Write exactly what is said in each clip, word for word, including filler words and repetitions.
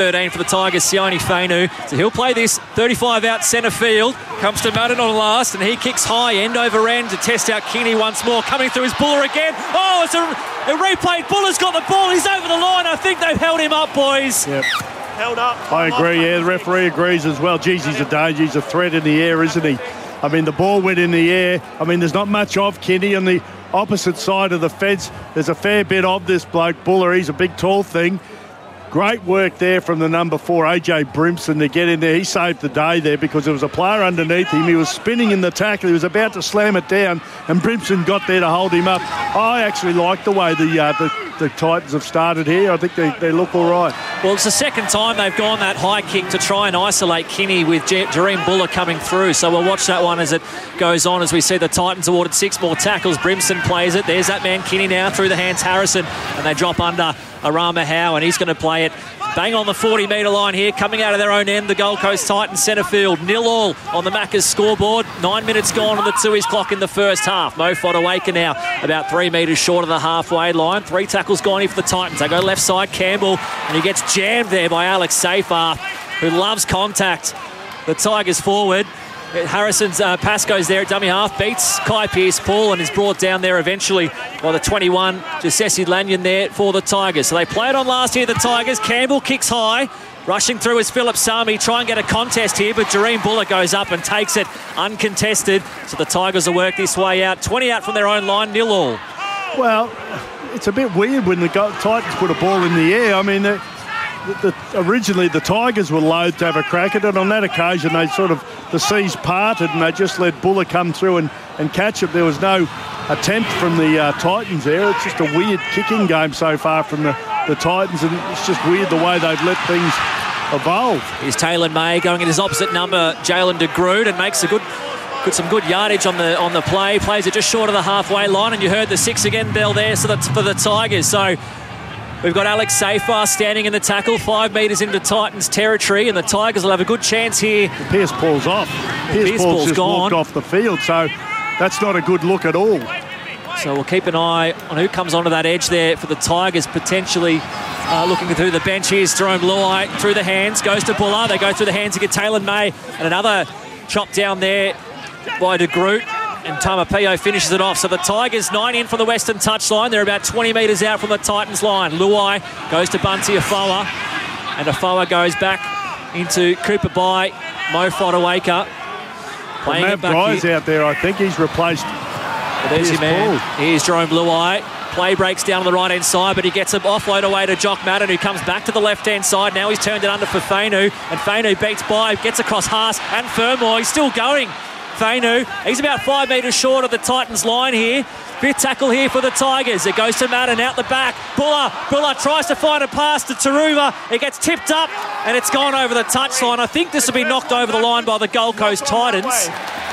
thirteen for the Tigers, Sione Fainu. So he'll play this thirty-five out centre field. Comes to Madden on last, and he kicks high, end over end to test out Kinney once more. Coming through his Buller again. Oh, it's a, a replay. Buller's got the ball. He's over the line. I think they've held him up, boys. Yep. Held up. I agree, yeah. The referee agrees as well. Geez, he's a danger. He's a threat in the air, isn't he? I mean, the ball went in the air. I mean, there's not much of Kinney on the opposite side of the fence. There's a fair bit of this bloke, Buller. He's a big, tall thing. Great work there from the number four, A J Brimson, to get in there. He saved the day there because there was a player underneath him. He was spinning in the tackle. He was about to slam it down, and Brimson got there to hold him up. I actually like the way the uh, the, the Titans have started here. I think they, they look all right. Well, it's the second time they've gone that high kick to try and isolate Kinney with J- Jareem Buller coming through. So we'll watch that one as it goes on, as we see the Titans awarded six more tackles. Brimson plays it. There's that man Kinney now through the hands, Harrison, and they drop under Arama Howe, and he's going to play it bang on the forty metre line here, coming out of their own end, the Gold Coast Titans centre field. Nil all on the Macca's scoreboard. Nine minutes gone on the Tui's clock in the first half. Mo Fotuaika now about three metres short of the halfway line. Three tackles gone here for the Titans. They go left side, Campbell, and he gets jammed there by Alex Seyfarth, who loves contact. The Tigers forward. Harrison's uh, pass goes there at dummy half, beats Kai Pearce-Paul and is brought down there eventually by the twenty-one, Jessesi Lanyon there for the Tigers. So they played on last year, the Tigers. Campbell kicks high. Rushing through is Philip Sami. Try and get a contest here, but Jareem Buller goes up and takes it uncontested. So the Tigers will work this way out. twenty out from their own line, nil all. Well, it's a bit weird when the Titans put a ball in the air. I mean, the, the, originally the Tigers were loath to have a crack at it. On that occasion, they sort of, the seas parted and they just let Buller come through and, and catch it. There was no attempt from the uh, Titans there. It's just a weird kicking game so far from the, the Titans, and it's just weird the way they've let things evolve. Here's Taylor May going in his opposite number, Jalen de Groot, and makes a good, good some good yardage on the on the play. Plays it just short of the halfway line, and you heard the six again bell there, so that's for the Tigers. So we've got Alex Seyfarth standing in the tackle, five metres into Titans territory, and the Tigers will have a good chance here. Pearce-Paul's off. Pearce-Paul's just gone. walked off the field, so that's not a good look at all. So we'll keep an eye on who comes onto that edge there for the Tigers, potentially uh, looking through the bench. Here's Jerome Luai through the hands, goes to Buller. They go through the hands to get Taylor May, and another chop down there by de Groot. And Tamapio finishes it off. So the Tigers, nine in from the western touchline. They're about twenty metres out from the Titans line. Luai goes to Bunty Afoa. And Afoa goes back into Cooper by Mo Fotuaika. Playing Matt Bry's out there, I think he's replaced. Well, there's your man. Here's Jerome Luai. Play breaks down on the right-hand side, but he gets an offload away to Jock Madden, who comes back to the left-hand side. Now he's turned it under for Fainu, and Fainu beats by, gets across Haas and Fermor. He's still going. Fainu, he's about five metres short of the Titans line here. Fifth tackle here for the Tigers. It goes to Madden out the back. Buller, Buller tries to find a pass to Taruva. It gets tipped up and it's gone over the touchline. I think this will be knocked over the line by the Gold Coast Titans.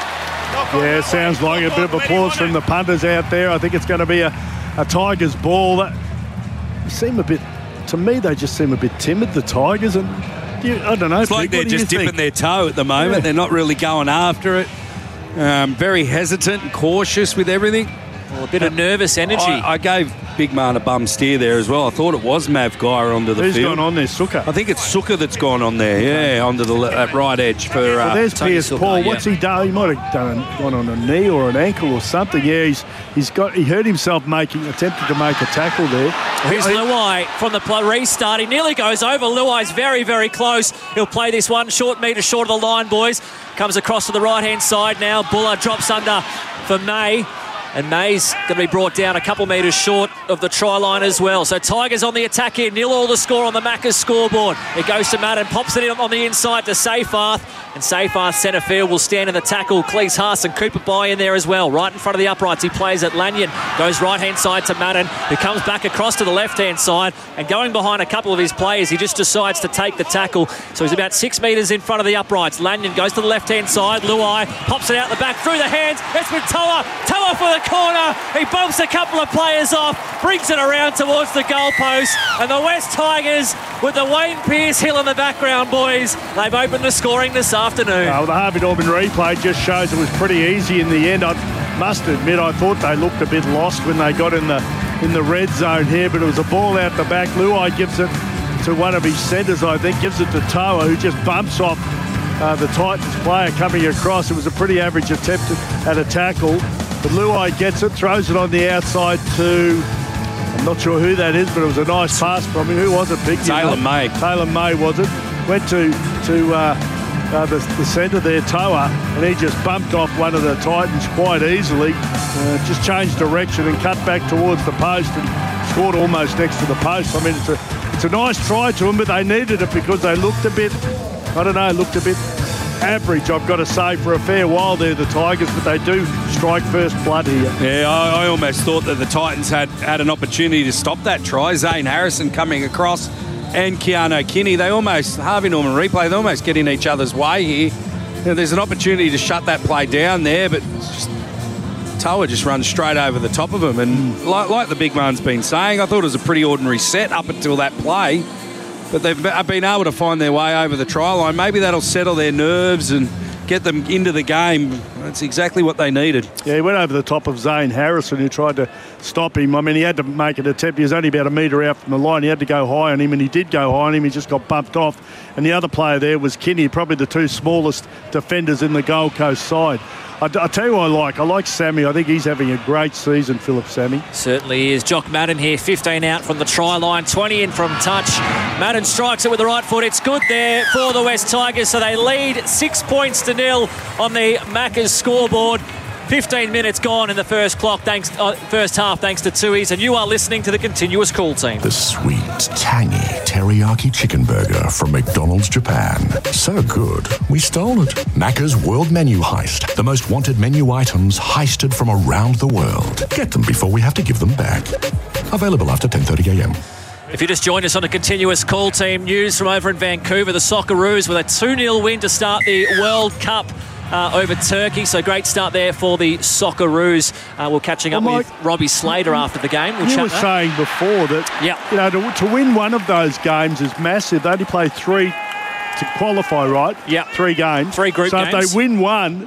Yeah, sounds like a bit of applause from the punters out there. I think it's going to be a, a Tigers ball. That seem a bit, to me, they just seem a bit timid, the Tigers. And you, I don't know. It's like they're just dipping their toe at the moment. Yeah. They're not really going after it. Um, very hesitant and cautious with everything. Well, a bit of nervous energy. I, I gave Big Man a bum steer there as well. I thought it was Mav Geyer onto the Who's field. Who's gone on there? Sukkah? I think it's Sukkah that's gone on there, yeah, onto the uh, right edge for... Uh, well, there's Pearce-Paul. Yeah. What's he done? He might have done gone on a knee or an ankle or something. Yeah, he's he's got. He hurt himself making, attempted to make a tackle there. Here's Luai from the play, restart. He nearly goes over. Luai's very, very close. He'll play this one short metre short of the line, boys. Comes across to the right-hand side now. Buller drops under for May. And May's going to be brought down a couple metres short of the try line as well. So Tigers on the attack here. Nil all the score on the Macca's scoreboard. It goes to Madden, pops it in on the inside to Seyfarth. And Seyfarth centre field will stand in the tackle. Cleese Haas and Cooper By in there as well. Right in front of the uprights. He plays at Lanyon. Goes right-hand side to Madden, who comes back across to the left-hand side. And going behind a couple of his players, he just decides to take the tackle. So he's about six metres in front of the uprights. Lanyon goes to the left-hand side. Luai pops it out the back through the hands. It's with Toa. Toa for the corner. He bumps a couple of players off, brings it around towards the goalpost, and the West Tigers with the Wayne Pearce Hill in the background, boys. They've opened the scoring this afternoon. Well, the Harvey Norman replay just shows it was pretty easy in the end. I must admit, I thought they looked a bit lost when they got in the in the red zone here, but it was a ball out the back. Luai gives it to one of his centres, I think, gives it to Toa, who just bumps off uh, the Titans player coming across. It was a pretty average attempt at a tackle. But Luai gets it, throws it on the outside to, I'm not sure who that is, but it was a nice pass from him. Who was it, Big? Taylor May. Taylor May, was it? Went to, to uh, uh, the, the centre there, Toa, and he just bumped off one of the Titans quite easily. Uh, just changed direction and cut back towards the post and scored almost next to the post. I mean, it's a, it's a nice try to them, but they needed it because they looked a bit, I don't know, looked a bit average, I've got to say, for a fair while there, the Tigers, but they do strike first blood here. Yeah, I, I almost thought that the Titans had, had an opportunity to stop that try. Zane Harrison coming across and Keanu Kinney, they almost, Harvey Norman replay, they almost get in each other's way here. You know, there's an opportunity to shut that play down there, but just, Toa just runs straight over the top of him. And like, like the big man's been saying, I thought it was a pretty ordinary set up until that play. But they've been able to find their way over the try line. Maybe that'll settle their nerves and get them into the game. That's exactly what they needed. Yeah, he went over the top of Zane Harrison, who tried to stop him. I mean, he had to make an attempt. He was only about a metre out from the line. He had to go high on him, and he did go high on him. He just got bumped off. And the other player there was Kinney, probably the two smallest defenders in the Gold Coast side. I, I tell you what I like. I like Sammy. I think he's having a great season, Philip Sammy. Certainly is. Jock Madden here, fifteen out from the try line, twenty in from touch. Madden strikes it with the right foot. It's good there for the West Tigers, so they lead six points to nil on the Macca's scoreboard. fifteen minutes gone in the first clock, thanks uh, first half, thanks to Tui's, and you are listening to the Continuous Call Team. The sweet, tangy teriyaki chicken burger from McDonald's Japan. So good, we stole it. Macca's World Menu Heist. The most wanted menu items heisted from around the world. Get them before we have to give them back. Available after ten thirty a m. If you just joined us on the Continuous Call Team, news from over in Vancouver, the Socceroos with a two nil win to start the World Cup Uh, over Turkey, so great start there for the Socceroos. Uh, we're catching up well, Mike, with Robbie Slater after the game. We'll you chat were that. saying before that yep. you know to, to win one of those games is massive. They only play three to qualify, right? Yeah, three games, three group so games. So if they win one,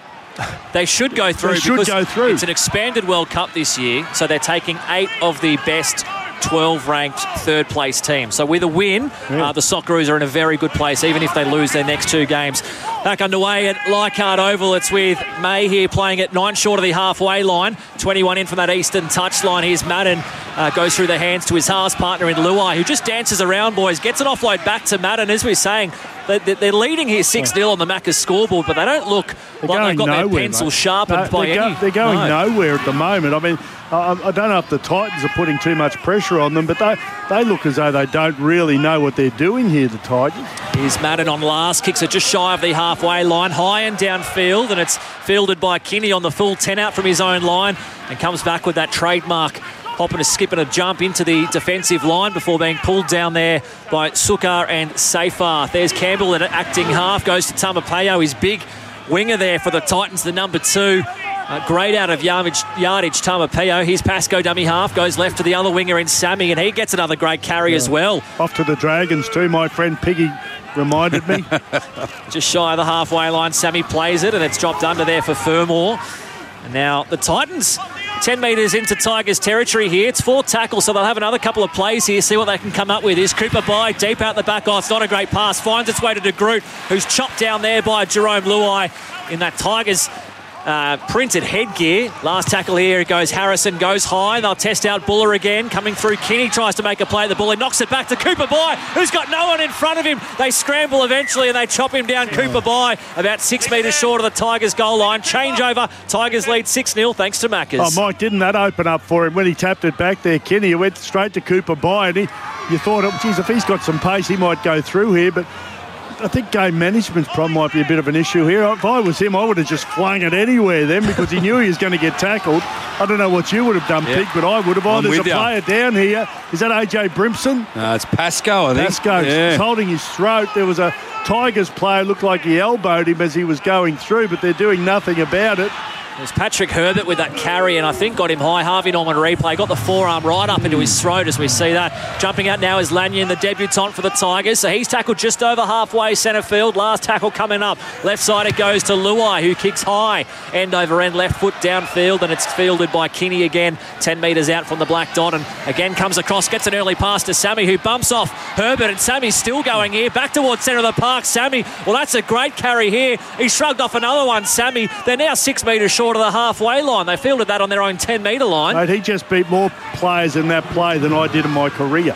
they should go through. They should go through. It's an expanded World Cup this year, so they're taking eight of the best twelve ranked third place teams. So with a win, yeah. uh, the Socceroos are in a very good place, even if they lose their next two games. Back underway at Leichhardt Oval, it's with May here playing at nine short of the halfway line. twenty-one in from that eastern touchline. Here's Madden, uh, goes through the hands to his halves partner in Luai, who just dances around, boys, gets an offload back to Madden. As we're saying, they're leading here six nil on the Macca's scoreboard, but they don't look they're like they've got nowhere, their pencil mate. sharpened no, by they're any... Go, they're going no. nowhere at the moment. I mean, I, I don't know if the Titans are putting too much pressure on them, but they, they look as though they don't really know what they're doing here, the Tigers. Here's Madden on last, kicks it just shy of the halfway line, high and downfield, and it's fielded by Kinney on the full ten out from his own line, and comes back with that trademark hopping a skip and a jump into the defensive line before being pulled down there by Sukar and Seyfarth. There's Campbell in acting half, goes to Tamapeo, his big winger there for the Titans, the number two. Uh, great out of yardage, yardage Tamapeo. Here's Pasco dummy half, goes left to the other winger in Sammy, and he gets another great carry yeah. as well. Off to the Dragons too, my friend Piggy reminded me. Just shy of the halfway line, Sammy plays it, and it's dropped under there for Fermor. And now the Titans, ten metres into Tigers territory here. It's four tackles, so they'll have another couple of plays here, see what they can come up with. Is Cooper by deep out the back. Oh, it's not a great pass. Finds its way to De Groot, who's chopped down there by Jerome Luai in that Tigers Uh, printed headgear. Last tackle here, it goes Harrison, goes high. They'll test out Buller again. Coming through, Kinney tries to make a play at the ball. He knocks it back to Cooper By, who's got no one in front of him. They scramble eventually and they chop him down. Cooper By, about six metres short of the Tigers goal line. Changeover. Tigers lead six nil thanks to Macca's. Oh, Mike, didn't that open up for him when he tapped it back there, Kinney? He went straight to Cooper By, and he, you thought, oh, geez, if he's got some pace, he might go through here, but I think game management's problem might be a bit of an issue here. If I was him, I would have just flung it anywhere then because he knew he was going to get tackled. I don't know what you would have done, yeah. Pig, but I would have. Oh, there's a you. player down here. Is that A J Brimson? No, it's Pasco, I think. Pasco. Yeah. He's holding his throat. There was a Tigers player, looked like he elbowed him as he was going through, but they're doing nothing about it. It was Patrick Herbert with that carry and I think got him high. Harvey Norman replay. Got the forearm right up into his throat as we see that. Jumping out now is Lanyon, the debutant for the Tigers. So he's tackled just over halfway centre field. Last tackle coming up. Left side it goes to Luai, who kicks high. End over end, left foot downfield, and it's fielded by Kinney again. ten metres out from the black dot, and again comes across, gets an early pass to Sammy, who bumps off Herbert, and Sammy's still going here. Back towards centre of the park. Sammy, well, that's a great carry here. He shrugged off another one, Sammy. They're now six metres short of the halfway line. They fielded that on their own ten metre line. Mate, he just beat more players in that play than I did in my career.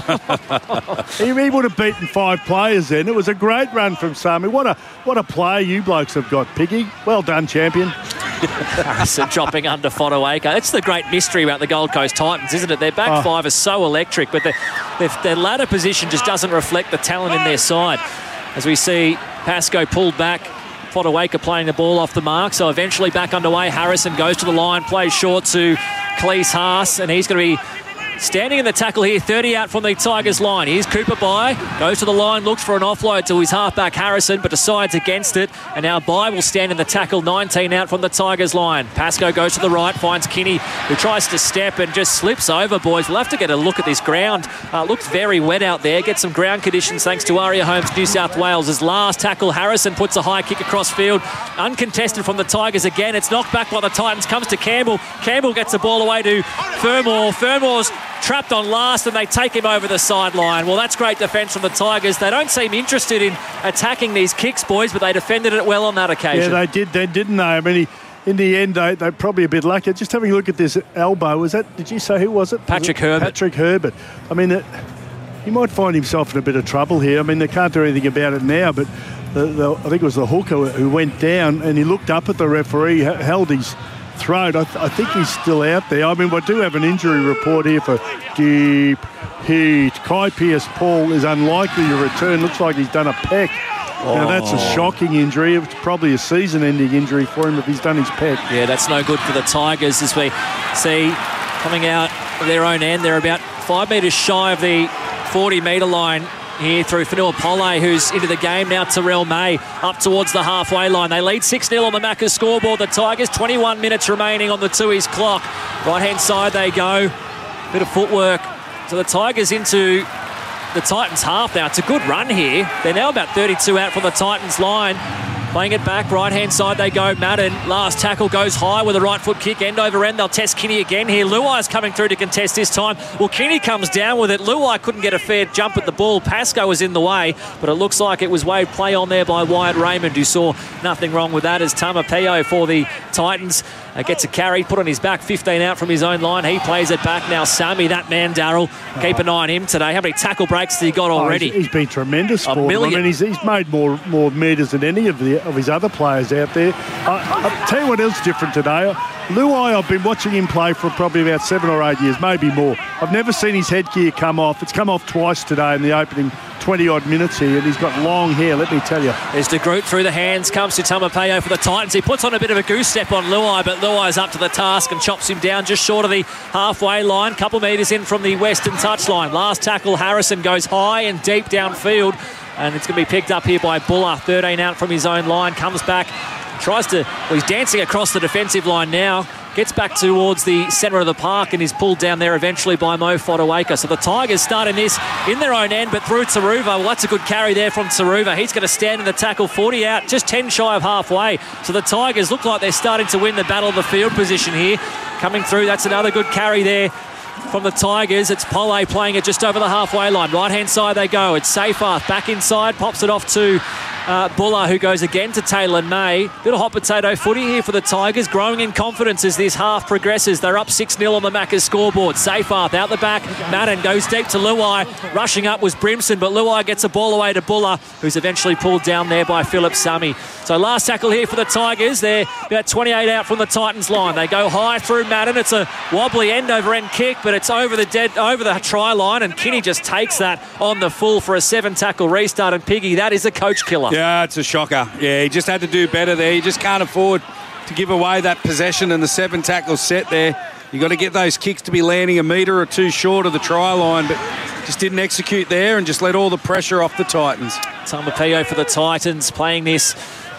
he, he would have beaten five players then. It was a great run from Sammy. What a what a player you blokes have got, Piggy. Well done, champion. Harrison dropping under Fodawaker. That's the great mystery about the Gold Coast Titans, isn't it? Their back oh. five is so electric, but the, their, their ladder position just doesn't reflect the talent in their side. As we see Pascoe pulled back, Fodawaker playing the ball off the mark, so eventually back underway. Harrison goes to the line, plays short to Cleese Haas, and he's going to be standing in the tackle here, thirty out from the Tigers line. Here's Cooper Bye, goes to the line, looks for an offload to his halfback Harrison, but decides against it. And now Bye will stand in the tackle, nineteen out from the Tigers line. Pascoe goes to the right, finds Kinney, who tries to step and just slips over, boys. We'll have to get a look at this ground. Uh, looks very wet out there. Get some ground conditions thanks to Aria Homes New South Wales. His last tackle, Harrison puts a high kick across field. Uncontested from the Tigers again. It's knocked back by the Titans. Comes to Campbell. Campbell gets the ball away to Fermor. Fermor's trapped on last and they take him over the sideline. Well, that's great defence from the Tigers. They don't seem interested in attacking these kicks, boys, but they defended it well on that occasion. Yeah, they did, they didn't they? I mean, he, in the end, they, they're probably a bit lucky. Just having a look at this elbow, was that, did you say who was it? Patrick was it Herbert. Patrick Herbert. I mean, it, he might find himself in a bit of trouble here. I mean, they can't do anything about it now, but the, the, I think it was the hooker who went down and he looked up at the referee, held his throat. I, th- I think he's still out there. I mean, we do have an injury report here for deep heat. Kai Pearce-Paul is unlikely to return. Looks like he's done a pec. Oh. Now, that's a shocking injury. It's probably a season-ending injury for him if he's done his pec. Yeah, that's no good for the Tigers as we see coming out of their own end. They're about five metres shy of the forty metre line here through Fanua Pole, who's into the game now. Terrell May up towards the halfway line. They lead six nil on the Macca's scoreboard. The Tigers, twenty-one minutes remaining on the Tui's clock. Right-hand side they go. Bit of footwork. So the Tigers into the Titans half now. It's a good run here. They're now about thirty-two out from the Titans line. Playing it back, right-hand side they go. Madden, last tackle goes high with a right foot kick, end over end. They'll test Kinney again here. Luai's coming through to contest this time. Well, Kinney comes down with it. Luai couldn't get a fair jump at the ball. Pascoe was in the way, but it looks like it was waved play on there by Wyatt Raymond, who saw nothing wrong with that as Tamapeo for the Titans uh, gets a carry, put on his back, fifteen out from his own line. He plays it back now. Sammy, that man, Darryl, keep an eye on him today. How many tackle breaks has he got already? Oh, he's, he's been tremendous for a million. him. I mean, he's, he's made more more metres than any of the of his other players out there. I, I'll tell you what else different today. Luai, I've been watching him play for probably about seven or eight years, maybe more. I've never seen his headgear come off. It's come off twice today in the opening twenty-odd minutes here, and he's got long hair, let me tell you. There's De Groot through the hands, comes to Tamapeo for the Titans. He puts on a bit of a goose step on Luai, but Luai's up to the task and chops him down just short of the halfway line, couple metres in from the western touchline. Last tackle, Harrison goes high and deep downfield, and it's going to be picked up here by Buller, thirteen out from his own line, comes back, tries to, well, he's dancing across the defensive line now, gets back towards the centre of the park and is pulled down there eventually by Mo Fodawaker. So the Tigers starting this in their own end, but through Taruva. Well, that's a good carry there from Taruva. He's going to stand in the tackle, forty out, just ten shy of halfway. So the Tigers look like they're starting to win the battle of the field position here. Coming through, that's another good carry there from the Tigers. It's Pole playing it just over the halfway line. Right-hand side they go. It's Seyfarth back inside, pops it off to Uh, Buller, who goes again to Taylor May. Bit of hot potato footy here for the Tigers, growing in confidence as this half progresses. They're up six nil on the Macca's scoreboard. Seyfarth out the back. Madden goes deep to Luai. Rushing up was Brimson, but Luai gets a ball away to Buller, who's eventually pulled down there by Philip Sammy. So last tackle here for the Tigers. They're about twenty-eight out from the Titans line. They go high through Madden. It's a wobbly end-over-end kick, but it's over the dead over the try line, and Kinney just takes that on the full for a seven-tackle restart. And Piggy, that is a coach killer. Yeah, it's a shocker. Yeah, he just had to do better there. He just can't afford to give away that possession and the seven tackle set there. You got to get those kicks to be landing a metre or two short of the try line, but just didn't execute there and just let all the pressure off the Titans. Tamapeo for the Titans playing this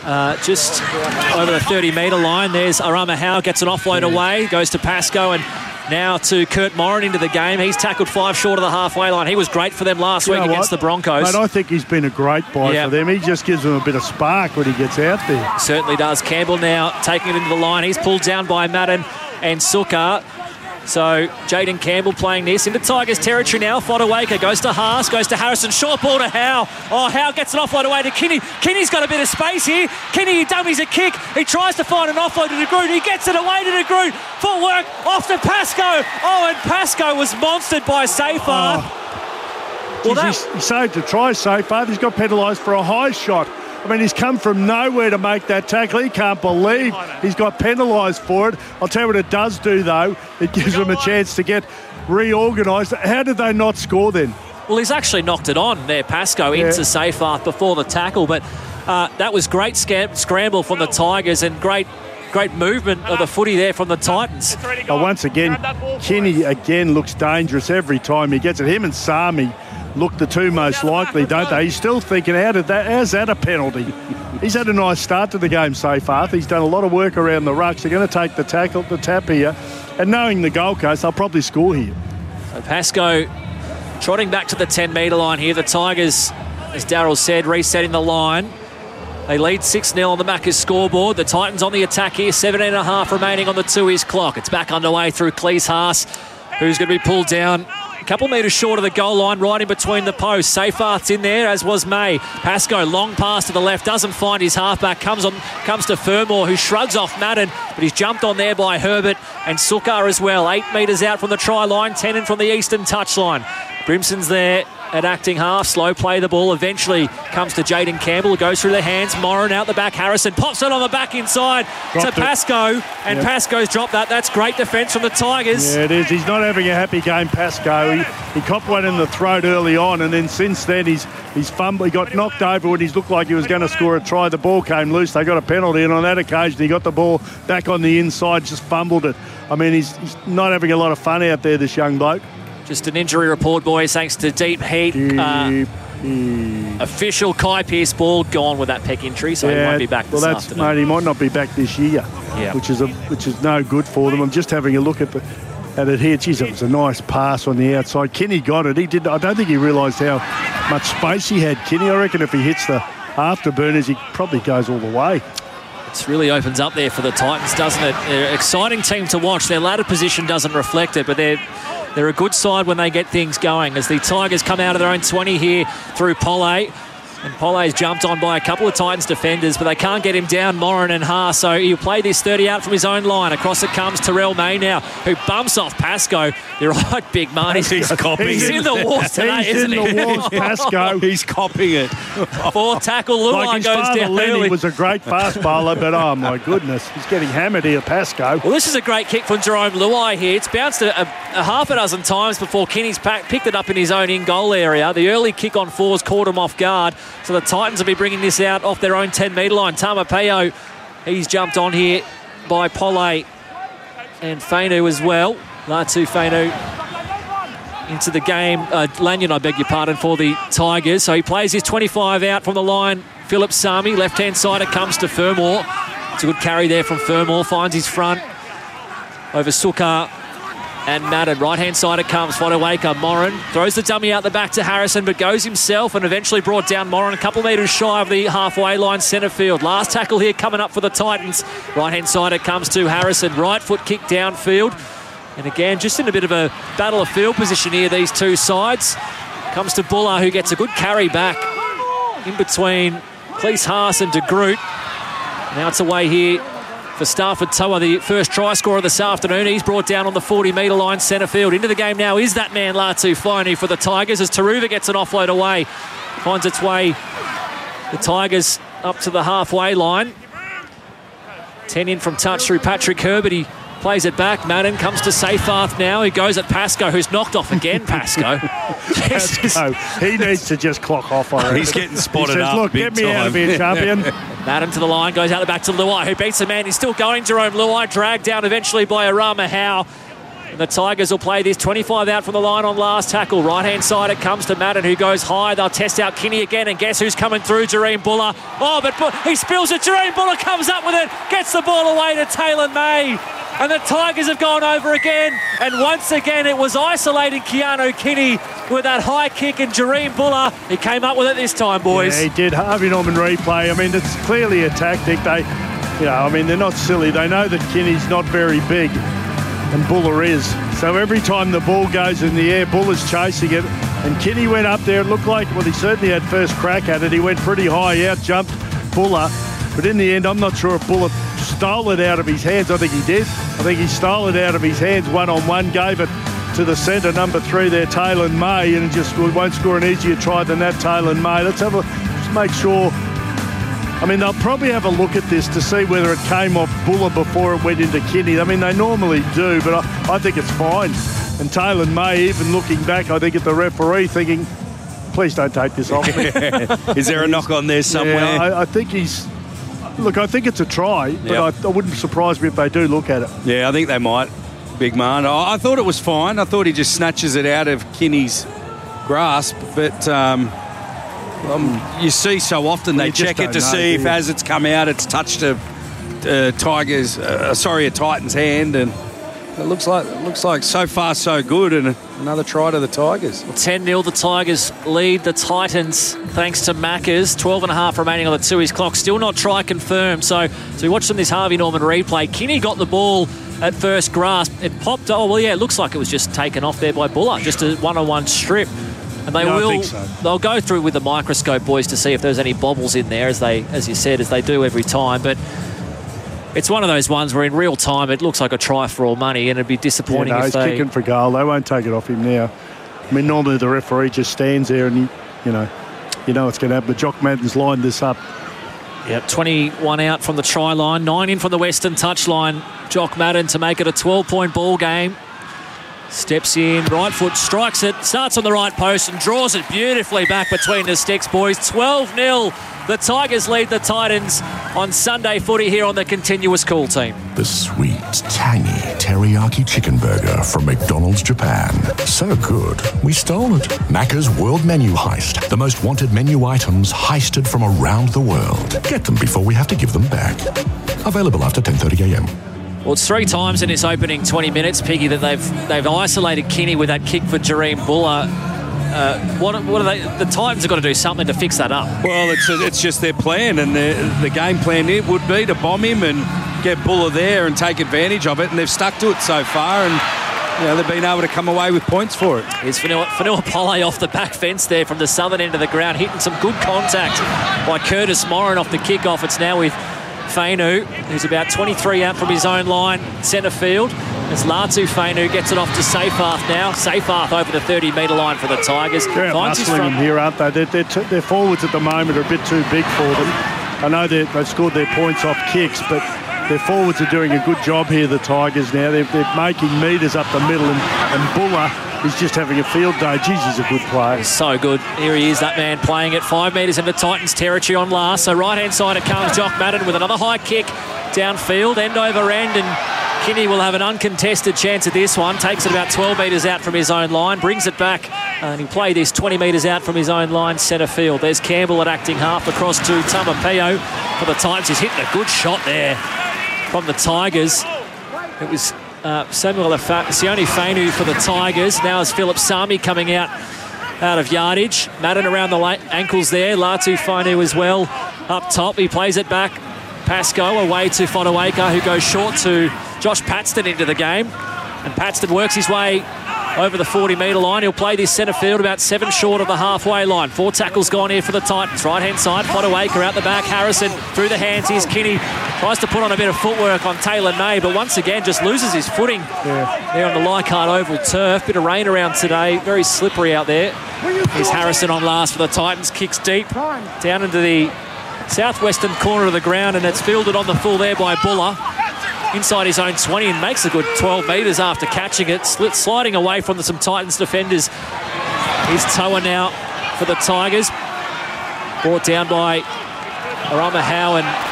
uh, just over the thirty metre line. There's Arama Howe, gets an offload away, goes to Pascoe, and now to Kurt Moran into the game. He's tackled five short of the halfway line. He was great for them last you week against what? the Broncos. Mate, I think he's been a great buy yeah. for them. He just gives them a bit of spark when he gets out there. Certainly does. Campbell now taking it into the line. He's pulled down by Madden and Sukkar. So Jaden Campbell playing this into Tigers territory now. Fodawaker goes to Haas, goes to Harrison. Short ball to Howe. Oh, Howe gets an offload away to Kinney. Kinney's got a bit of space here. Kinney, he dummies a kick. He tries to find an offload to De Groot. He gets it away to De Groot. Footwork off to Pascoe. Oh, and Pascoe was monstered by Seyfarth. Oh. Well, Jeez, that... He saved to try Seyfarth. He's got penalised for a high shot. I mean, he's come from nowhere to make that tackle. He can't believe he's got penalised for it. I'll tell you what it does do, though. It gives them a chance to get reorganised. How did they not score then? Well, he's actually knocked it on there, Pascoe, yeah. into Seyfarth before the tackle. But uh, that was great scam- scramble from the Tigers and great great movement of the footy there from the Titans. Oh, once again, Kinney again looks dangerous every time he gets it. Him and Sami look the two most likely, don't they? He's still thinking, how did that, how's that a penalty? He's had a nice start to the game so far. He's done a lot of work around the rucks. They're going to take the tackle, the tap here. And knowing the Gold Coast, they'll probably score here. So Pascoe trotting back to the ten metre line here. The Tigers, as Darryl said, resetting the line. They lead six nil on the Macca's scoreboard. The Titans on the attack here. seventeen and a half remaining on the two-ish clock. It's back underway through Cleese Haas, who's going to be pulled down a couple metres short of the goal line, right in between the posts. Seyfarth's in there, as was May. Pascoe, long pass to the left, doesn't find his halfback, comes on, comes to Fermor, who shrugs off Madden, but he's jumped on there by Herbert and Sukkar as well. Eight metres out from the try line, ten in from the eastern touchline. Brimson's there at acting half, slow play the ball, eventually comes to Jaden Campbell, goes through the hands, Moran out the back, Harrison pops it on the back inside dropped to Pascoe, it. and yep. Pascoe's dropped that. That's great defence from the Tigers. Yeah, it is. He's not having a happy game, Pascoe. He, he copped one in the throat early on, and then since then he's he's fumbled. He got knocked over when he looked like he was going to score a try. The ball came loose. They got a penalty, and on that occasion he got the ball back on the inside, just fumbled it. I mean, he's, he's not having a lot of fun out there, this young bloke. Just an injury report, boys, thanks to Deep Heat. Deep uh, heat. Official Kai Pearce Ball gone with that pec injury, so yeah, he won't be back this well, that's, afternoon. Mate, he might not be back this year, yeah. which is a, which is no good for them. I'm just having a look at the at it here. Geez, it was a nice pass on the outside. Kinney got it. He did. I don't think he realised how much space he had, Kinney. I reckon if he hits the afterburners, he probably goes all the way. It really opens up there for the Titans, doesn't it? They're an exciting team to watch. Their ladder position doesn't reflect it, but they're They're a good side when they get things going, as the Tigers come out of their own twenty here through Polle. And Polle's jumped on by a couple of Titans defenders, but they can't get him down, Moran and Haas. So he'll play this thirty out from his own line. Across it comes Terrell May now, who bumps off Pascoe. You're right, big man. He's, he's copying He's it. in the wars today, he's isn't in he? the wars, Pascoe. He's copying it. Four tackle, Luai like his goes father, down Lenny, early. was a great fast bowler, but oh my goodness, he's getting hammered here, Pascoe. Well, this is a great kick from Jerome Luai here. It's bounced a, a, a half a dozen times before Kinney's pack, picked it up in his own in-goal area. The early kick on fours caught him off guard, so the Titans will be bringing this out off their own ten metre line. Tamapeo, he's jumped on here by Polle and Fainu as well. Latu Fainu into the game. Uh, Lanyon, I beg your pardon, for the Tigers. So he plays his twenty-five out from the line. Philip Sami, left-hand side, it comes to Fermor. It's a good carry there from Fermor. Finds his front over Sukkar and Madden. Right-hand side it comes. Fodawaker, Moran throws the dummy out the back to Harrison, but goes himself and eventually brought down Moran a couple metres shy of the halfway line, centre field. Last tackle here coming up for the Titans. Right-hand side it comes to Harrison. Right foot kick downfield. And again, just in a bit of a battle of field position here, these two sides. Comes to Buller, who gets a good carry back in between Cleese Haas and De Groot. Now it's away here for Stafford Toa, the first try scorer this afternoon. He's brought down on the forty metre line, centre field. Into the game now is that man, Latu Fainu, for the Tigers, as Taruva gets an offload away. Finds its way, the Tigers, up to the halfway line. ten in from touch through Patrick Herbert. He plays it back. Madden comes to Seyfarth now. He goes at Pascoe, who's knocked off again, Pascoe. Pascoe, he needs to just clock off on it. He's getting spotted he says, up. Look, big get me time. out of here, champion. Madden to the line, goes out the back to Luai, who beats the man. He's still going, Jerome Luai, dragged down eventually by Arama Howe. And the Tigers will play this. twenty-five out from the line on last tackle. Right-hand side, it comes to Madden, who goes high. They'll test out Kinney again, and guess who's coming through? Jahream Buller. Oh, but he spills it. Jahream Buller comes up with it, gets the ball away to Taylor May. And the Tigers have gone over again. And once again, it was isolating Keanu Kinney with that high kick, and Jahream Buller, he came up with it this time, boys. Yeah, he did. Harvey Norman replay. I mean, it's clearly a tactic. They, you know, I mean, they're not silly. They know that Kinney's not very big, and Buller is. So every time the ball goes in the air, Buller's chasing it. And Kinney went up there. It looked like, well, he certainly had first crack at it. He went pretty high out, jumped Buller. But in the end, I'm not sure if Buller stole it out of his hands. I think he did. I think he stole it out of his hands one-on-one, gave it to the centre, number three there, Taylor May, and just won't score an easier try than that, Taylor May. Let's have a, just make sure. I mean, they'll probably have a look at this to see whether it came off Buller before it went into Kinney. I mean, they normally do, but I, I think it's fine. And Taylor May, even looking back, I think at the referee thinking, please don't take this off me. Is there a knock on there somewhere? Yeah, I, I think he's... Look, I think it's a try, but yep. I, I wouldn't surprise me if they do look at it. Yeah, I think they might, big man. I, I thought it was fine. I thought he just snatches it out of Kinney's grasp, but um, um, you see so often they check it to know, see if you? as it's come out, it's touched a, a Tigers, uh, sorry, a Titans hand, and it looks like it looks like so far so good, and another try to the Tigers. ten nil, the Tigers lead the Titans thanks to Maccas. twelve and a half remaining on the two-ish clock. Still not try confirmed. So, so we watched from this Harvey Norman replay. Kinney got the ball at first grasp. It popped. Oh, well, yeah, it looks like it was just taken off there by Buller. Just a one-on-one strip. And they no, will, I think so. They'll go through with the microscope, boys, to see if there's any bobbles in there, as they, as you said, as they do every time. But it's one of those ones where in real time it looks like a try for all money, and it'd be disappointing yeah, no, if he's they... kicking for goal. They won't take it off him now. I mean, normally the referee just stands there and, he, you know, you know what's going to happen. But Jock Madden's lined this up. Yep, twenty-one out from the try line, nine in from the Western touchline. Jock Madden to make it a twelve-point ball game. Steps in, right foot, strikes it, starts on the right post and draws it beautifully back between the sticks, boys. twelve nil. The Tigers lead the Titans on Sunday footy here on the Continuous Cool team. The sweet, tangy teriyaki chicken burger from McDonald's Japan. So good, we stole it. Macca's World Menu Heist. The most wanted menu items heisted from around the world. Get them before we have to give them back. Available after ten thirty a m. Well, it's three times in this opening twenty minutes, Piggy, that they've they've isolated Kinney with that kick for Jahream Buller. Uh, what, what are they? The Titans have got to do something to fix that up. Well, it's it's just their plan, and the, the game plan it would be to bomb him and get Buller there and take advantage of it, and they've stuck to it so far, and you know, they've been able to come away with points for it. Here's Fanua Pole off the back fence there from the southern end of the ground, hitting some good contact by Curtis Moran off the kickoff. It's now with Fainu, who's about twenty-three out from his own line, centre field. As Latu Fainu gets it off to Seyfarth now. Seyfarth over the thirty metre line for the Tigers. They're muscling them here, aren't they? They're, they're, t- their forwards at the moment are a bit too big for them. I know they've scored their points off kicks, but their forwards are doing a good job here, the Tigers now. They're, they're making metres up the middle, and, and Buller is just having a field day. Jeez, he's a good player. He's so good. Here he is, that man, playing it five metres into Titans territory on last. So right-hand side it comes, Jock Madden with another high kick downfield, end over end, and Kinney will have an uncontested chance at this one. Takes it about twelve metres out from his own line, brings it back, and he'll play this twenty metres out from his own line, centre field. There's Campbell at acting half across to Tamapeo for the Titans. He's hitting a good shot there from the Tigers. It was uh, Samuel Sione Fainu for the Tigers. Now is Philip Sami coming out out of yardage. Madden around the la- ankles there. Latu Fainu as well up top. He plays it back. Pascoe away to Fotuaika, who goes short to Josh Paxton into the game. And Paxton works his way over the forty metre line. He'll play this centre field about seven short of the halfway line. Four tackles gone here for the Titans. Right-hand side, Fotuaika out the back. Harrison through the hands. Here's Kinney. Tries to put on a bit of footwork on Taylor May, but once again just loses his footing yeah. there on the Leichhardt Oval turf. Bit of rain around today. Very slippery out there. Here's Harrison on last for the Titans. Kicks deep down into the southwestern corner of the ground, and it's fielded on the full there by Buller. Inside his own twenty, and makes a good twelve metres after catching it. Slit, sliding away from the, some Titans defenders. Here's Toa now for the Tigers. Brought down by Arama Howe and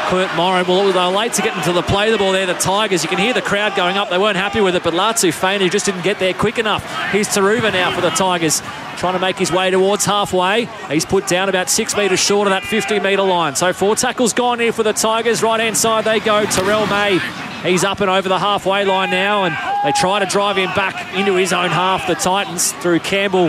Kurt Moran. Well, they were late to get into the play the ball there, the Tigers. You can hear the crowd going up. They weren't happy with it, but Latu Fainu just didn't get there quick enough. Here's Taruva now for the Tigers, trying to make his way towards halfway. He's put down about six metres short of that fifty metre line. So four tackles gone here for the Tigers. Right-hand side they go. Terrell May, he's up and over the halfway line now, and they try to drive him back into his own half, the Titans, through Campbell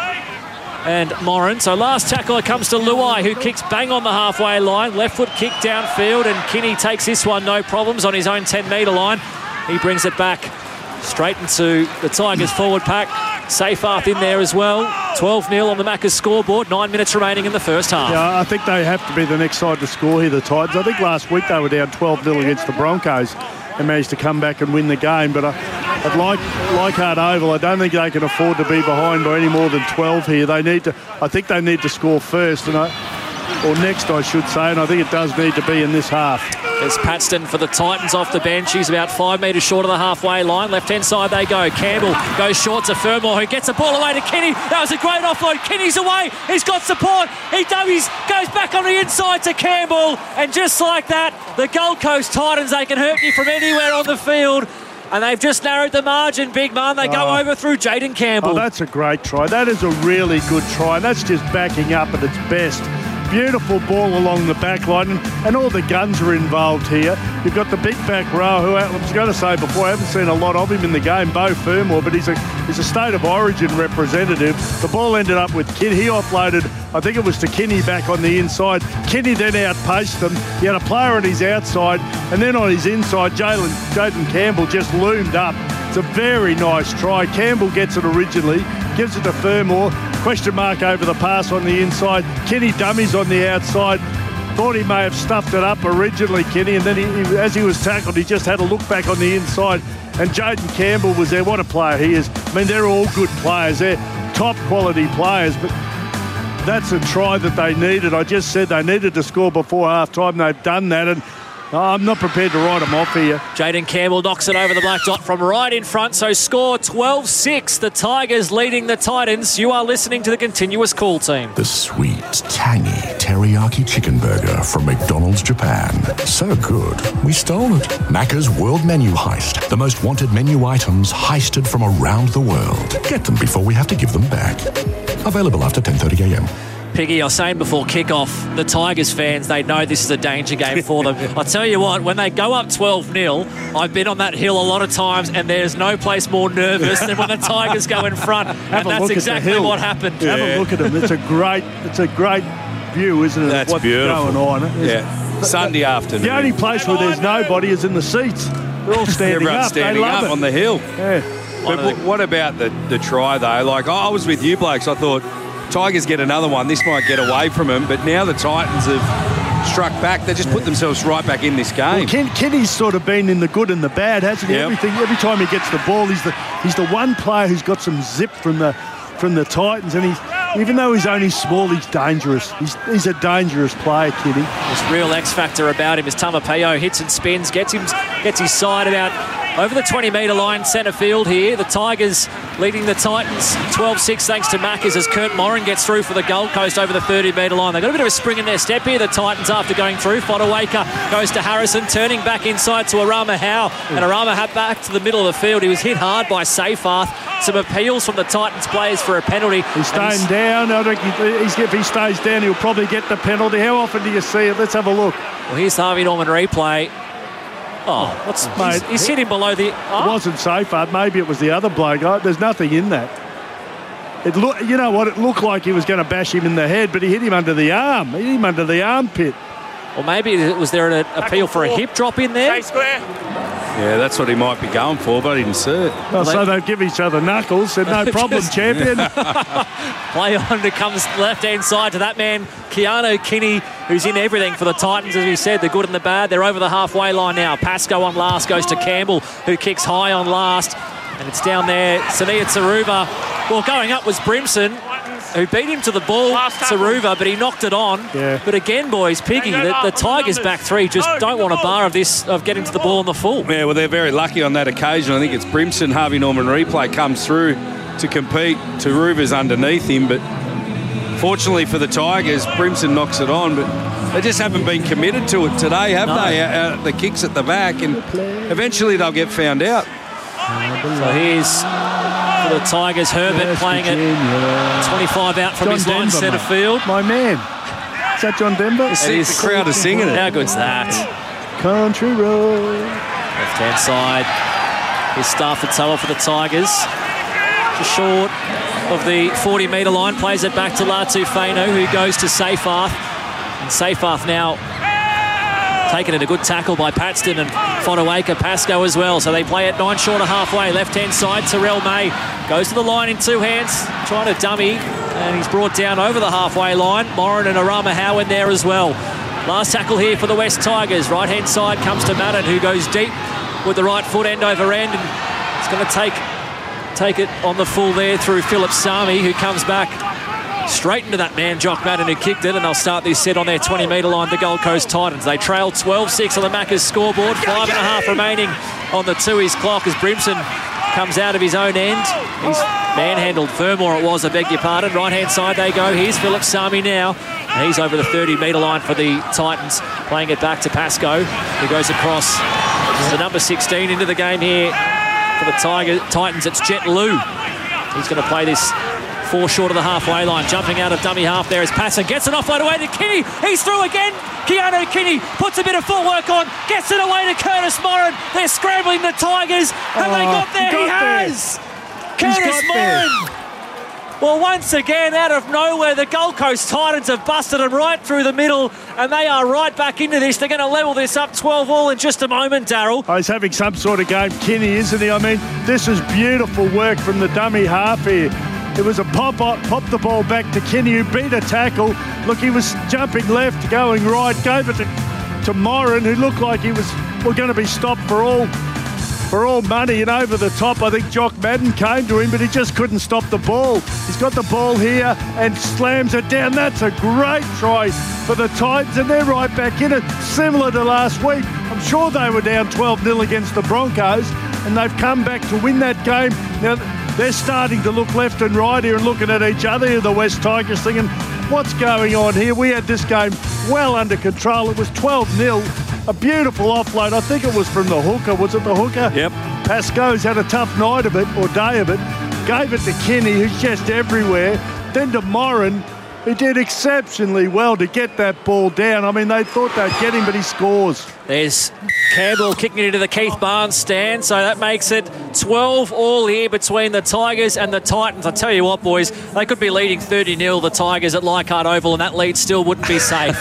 and Moran. So last tackler comes to Luai, who kicks bang on the halfway line. Left foot kick downfield, and Kinney takes this one, no problems, on his own ten metre line. He brings it back straight into the Tigers forward pack. Seyfarth in there as well. twelve nil on the Macca's scoreboard. Nine minutes remaining in the first half. Yeah, I think they have to be the next side to score here, the Titans. I think last week they were down twelve nil against the Broncos and managed to come back and win the game. But I, at like, Leichhardt Oval, I don't think they can afford to be behind by any more than twelve here. They need to. I think they need to score first, and I, or next, I should say, and I think it does need to be in this half. There's Paxton for the Titans off the bench. He's about five metres short of the halfway line. Left-hand side they go. Campbell goes short to Fermor, who gets the ball away to Kinney. That was a great offload. Kinney's away. He's got support. He dummies, goes back on the inside to Campbell. And just like that, the Gold Coast Titans, they can hurt you from anywhere on the field. And they've just narrowed the margin, big man. They go oh. over through Jaden Campbell. Oh, that's a great try. That is a really good try. And that's just backing up at its best. Beautiful ball along the back line, and, and all the guns are involved here. You've got the big back row, who I was going to say before, I haven't seen a lot of him in the game, Beau Fermor, but he's a he's a State of Origin representative. The ball ended up with Kinney. He offloaded, I think it was to Kinney back on the inside. Kinney then outpaced them. He had a player on his outside, and then on his inside, Jalen Jaden Campbell just loomed up. It's a very nice try. Campbell gets it originally, gives it to Fermor. Question mark over the pass on the inside. Kinney dummies on the outside. Thought he may have stuffed it up originally, Kinney, and then he, he, as he was tackled, he just had a look back on the inside. And Jaden Campbell was there. What a player he is. I mean, they're all good players. They're top quality players, but that's a try that they needed. I just said they needed to score before half-time. They've done that, and I'm not prepared to write them off here. Jaden Campbell knocks it over the black dot from right in front. So score twelve six. The Tigers leading the Titans. You are listening to the Continuous Call team. The sweet, tangy teriyaki chicken burger from McDonald's Japan. So good, we stole it. Macca's World Menu Heist. The most wanted menu items heisted from around the world. Get them before we have to give them back. Available after ten thirty a m. Piggy, I was saying before kick-off, the Tigers fans, they know this is a danger game for them. I tell you what, when they go up twelve nil, I've been on that hill a lot of times, and there's no place more nervous than when the Tigers go in front. Have and that's exactly what happened. Yeah. Have a look at them. It's a great, it's a great view, isn't it? That's what's beautiful. Going on. It's, yeah. Sunday afternoon. The only place where there's nobody is in the seats. They're all standing Everyone's up. standing they love up it. on the hill. Yeah. But w- what about the, the try, though? Like, I was with you, blokes. I thought, Tigers get another one. This might get away from them. But now the Titans have struck back. They just put themselves right back in this game. Well, Ken, Kenny's sort of been in the good and the bad, hasn't he? Yep. Everything. Every time he gets the ball, he's the he's the one player who's got some zip from the from the Titans. And he's, even though he's only small, he's dangerous. He's he's a dangerous player, Kenny. There's real X factor about him as Tamapeo hits and spins, gets him, gets his side about over the twenty metre line, centre field here. The Tigers leading the Titans twelve six thanks to Macca's as Kurt Moran gets through for the Gold Coast over the thirty metre line. They've got a bit of a spring in their step here, the Titans, after going through. Fodawaker goes to Harrison, turning back inside to Arama Howe. And Arama Howe back to the middle of the field. He was hit hard by Seyfarth. Some appeals from the Titans players for a penalty. He's staying down. I think he's, if he stays down, he'll probably get the penalty. How often do you see it? Let's have a look. Well, here's the Harvey Norman replay. Oh, what's Mate, he's, he's hit him below the... Oh. It wasn't Seyfarth. Maybe it was the other bloke. Oh, there's nothing in that. It look, you know what? It looked like he was going to bash him in the head, but he hit him under the arm. He hit him under the armpit. Or maybe was there an appeal for a hip drop in there? Yeah, that's what he might be going for, but I didn't see it. Well, so they give each other knuckles. Said, no problem, champion. Play on to comes left-hand side to that man, Keanu Kinney, who's in everything for the Titans, as we said, the good and the bad. They're over the halfway line now. Pascoe on last goes to Campbell, who kicks high on last. And it's down there, Sania Tsuruva. Well, going up was Brimson, who beat him to the ball, Tsuruva, but he knocked it on. Yeah. But again, boys, Piggy, the, the Tigers back three just don't want a bar of this, of getting to the ball in the full. Yeah, well, they're very lucky on that occasion. I think it's Brimson, Harvey Norman replay comes through to compete. Tsuruva's underneath him, but Fortunately for the Tigers, Brimson knocks it on, but they just haven't been committed to it today, have No. they? Uh, the kicks at the back, and eventually they'll get found out. So here's for the Tigers, Herbert West playing it Virginia. twenty-five out from John his line Denver, centre mate. field. My man. Is that John Denver? It See, is. the crowd is singing it. How good's that? Country road. Left-hand side. Here's Stafford Tower for the Tigers. Just short of the forty metre line. Plays it back to Latu Fainu, who goes to Seyfarth. And Seyfarth now taken it, a good tackle by Paxton and Fotuaika Pascoe as well. So they play it nine short of halfway. Left-hand side, Terrell May goes to the line in two hands, trying to dummy, and he's brought down over the halfway line. Moran and Arama Howe in there as well. Last tackle here for the West Tigers. Right-hand side comes to Madden, who goes deep with the right foot end over end, and it's going to take take it on the full there through Philip Sami, who comes back straight into that man, Jock Madden, who kicked it, and they'll start this set on their twenty metre line, the Gold Coast Titans. They trail twelve six on the Maccas scoreboard, five and a half remaining on the Tui's clock as Brimson comes out of his own end. He's manhandled Fermor, it was, I beg your pardon. Right-hand side they go. Here's Philip Sami now. And he's over the thirty metre line for the Titans, playing it back to Pascoe, who goes across. This is the number sixteen into the game here for the Tiger, Titans. It's Jet Liu. He's going to play this four short of the halfway line. Jumping out of dummy half there is Passon. Gets it offload away to Kinney. He's through again. Keanu Kinney puts a bit of footwork on. Gets it away to Curtis Moran. They're scrambling the Tigers. Have Oh, they got there? he He got there. has. He's Curtis got there. Moran. Well, once again, out of nowhere, the Gold Coast Titans have busted them right through the middle, and they are right back into this. They're going to level this up twelve all in just a moment, Daryl. Oh, he's having some sort of game, Kinney, isn't he? I mean, this is beautiful work from the dummy half here. It was a pop up, pop the ball back to Kinney, who beat a tackle. Look, he was jumping left, going right, gave it to, to Moran, who looked like he was well, going to be stopped for all for all money, and over the top. I think Jock Madden came to him, but he just couldn't stop the ball. He's got the ball here and slams it down. That's a great try for the Titans, and they're right back in it, similar to last week. I'm sure they were down twelve nil against the Broncos, and they've come back to win that game. Now, they're starting to look left and right here and looking at each other here, the West Tigers, thinking, what's going on here? We had this game well under control. It was twelve nil. A beautiful offload. I think it was from the hooker. Was it the hooker? Yep. Pascoe's had a tough night of it, or day of it. Gave it to Kinney, who's just everywhere. Then to Moran, who did exceptionally well to get that ball down. I mean, they thought they'd get him, but he scores. There's Campbell kicking it into the Keith Barnes stand, so that makes it twelve all here between the Tigers and the Titans. I tell you what, boys, they could be leading thirty nil, the Tigers, at Leichhardt Oval, and that lead still wouldn't be safe.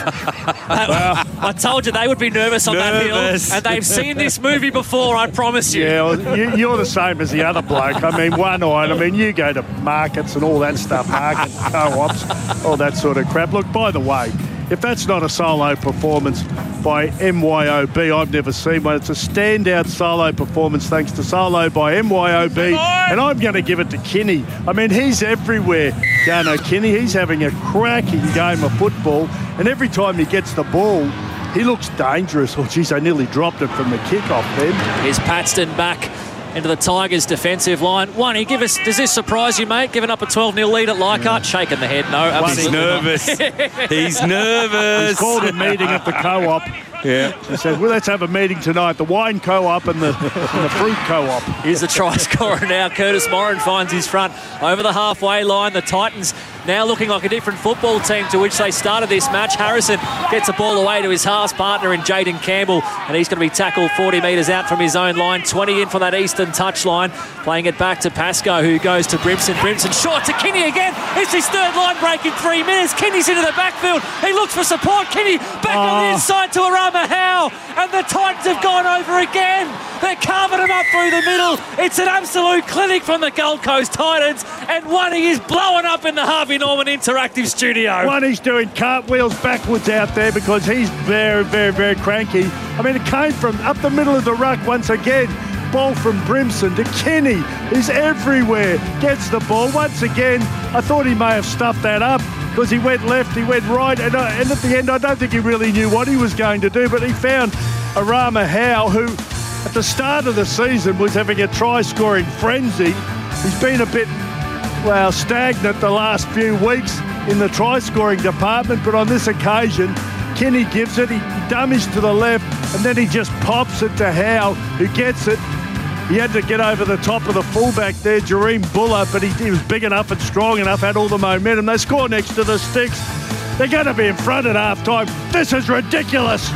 I told you they would be nervous on Nervous. that hill, and they've seen this movie before, I promise you. Yeah, well, you, you're the same as the other bloke. I mean, one-eyed. I mean, you go to markets and all that stuff, market co-ops, all that sort of crap. Look, by the way, if that's not a solo performance by M Y O B, I've never seen one. It's a standout solo performance thanks to Solo by M Y O B, and I'm going to give it to Kinney. I mean, he's everywhere. Gano Kinney, he's having a cracking game of football, and every time he gets the ball, he looks dangerous. Oh, geez, I nearly dropped it from the kickoff then. Here's Paxton back into the Tigers' defensive line. One, he give us. Does this surprise you, mate? Giving up a twelve nil lead at Leichhardt? Shaking the head, no. He's Absolutely not. nervous. He's nervous. He's called a meeting at the co-op. Yeah. He said, well, let's have a meeting tonight. The wine co-op and the, and the fruit co-op. Here's the try scorer now. Curtis Moran finds his front over the halfway line. The Titans now looking like a different football team to which they started this match. Harrison gets a ball away to his halves partner in Jaden Campbell, and he's going to be tackled forty metres out from his own line. twenty in from that eastern touchline. Playing it back to Pascoe, who goes to Brimson. Brimson short to Kinney again. It's his third line break in three minutes. Kinney's into the backfield. He looks for support. Kinney back on the Oh. inside to Arama Howe, and the Titans have gone over again. They're carving him up through the middle. It's an absolute clinic from the Gold Coast Titans, and one he is blowing up in the Harvey Norman Interactive Studio. One, he's doing cartwheels backwards out there because he's very, very, very cranky. I mean, it came from up the middle of the ruck once again. Ball from Brimson to Kinney. He's everywhere. Gets the ball. Once again, I thought he may have stuffed that up because he went left, he went right, and, uh, and at the end, I don't think he really knew what he was going to do, but he found Arama Howe, who at the start of the season was having a try-scoring frenzy. He's been a bit, well, stagnant the last few weeks. in the try-scoring department, but on this occasion, Kenny gives it, he dummies to the left, and then he just pops it to Howe, who gets it. He had to get over the top of the fullback there, Jareem Buller, but he, he was big enough and strong enough, had all the momentum. They score next to the sticks. They're going to be in front at half-time. This is ridiculous.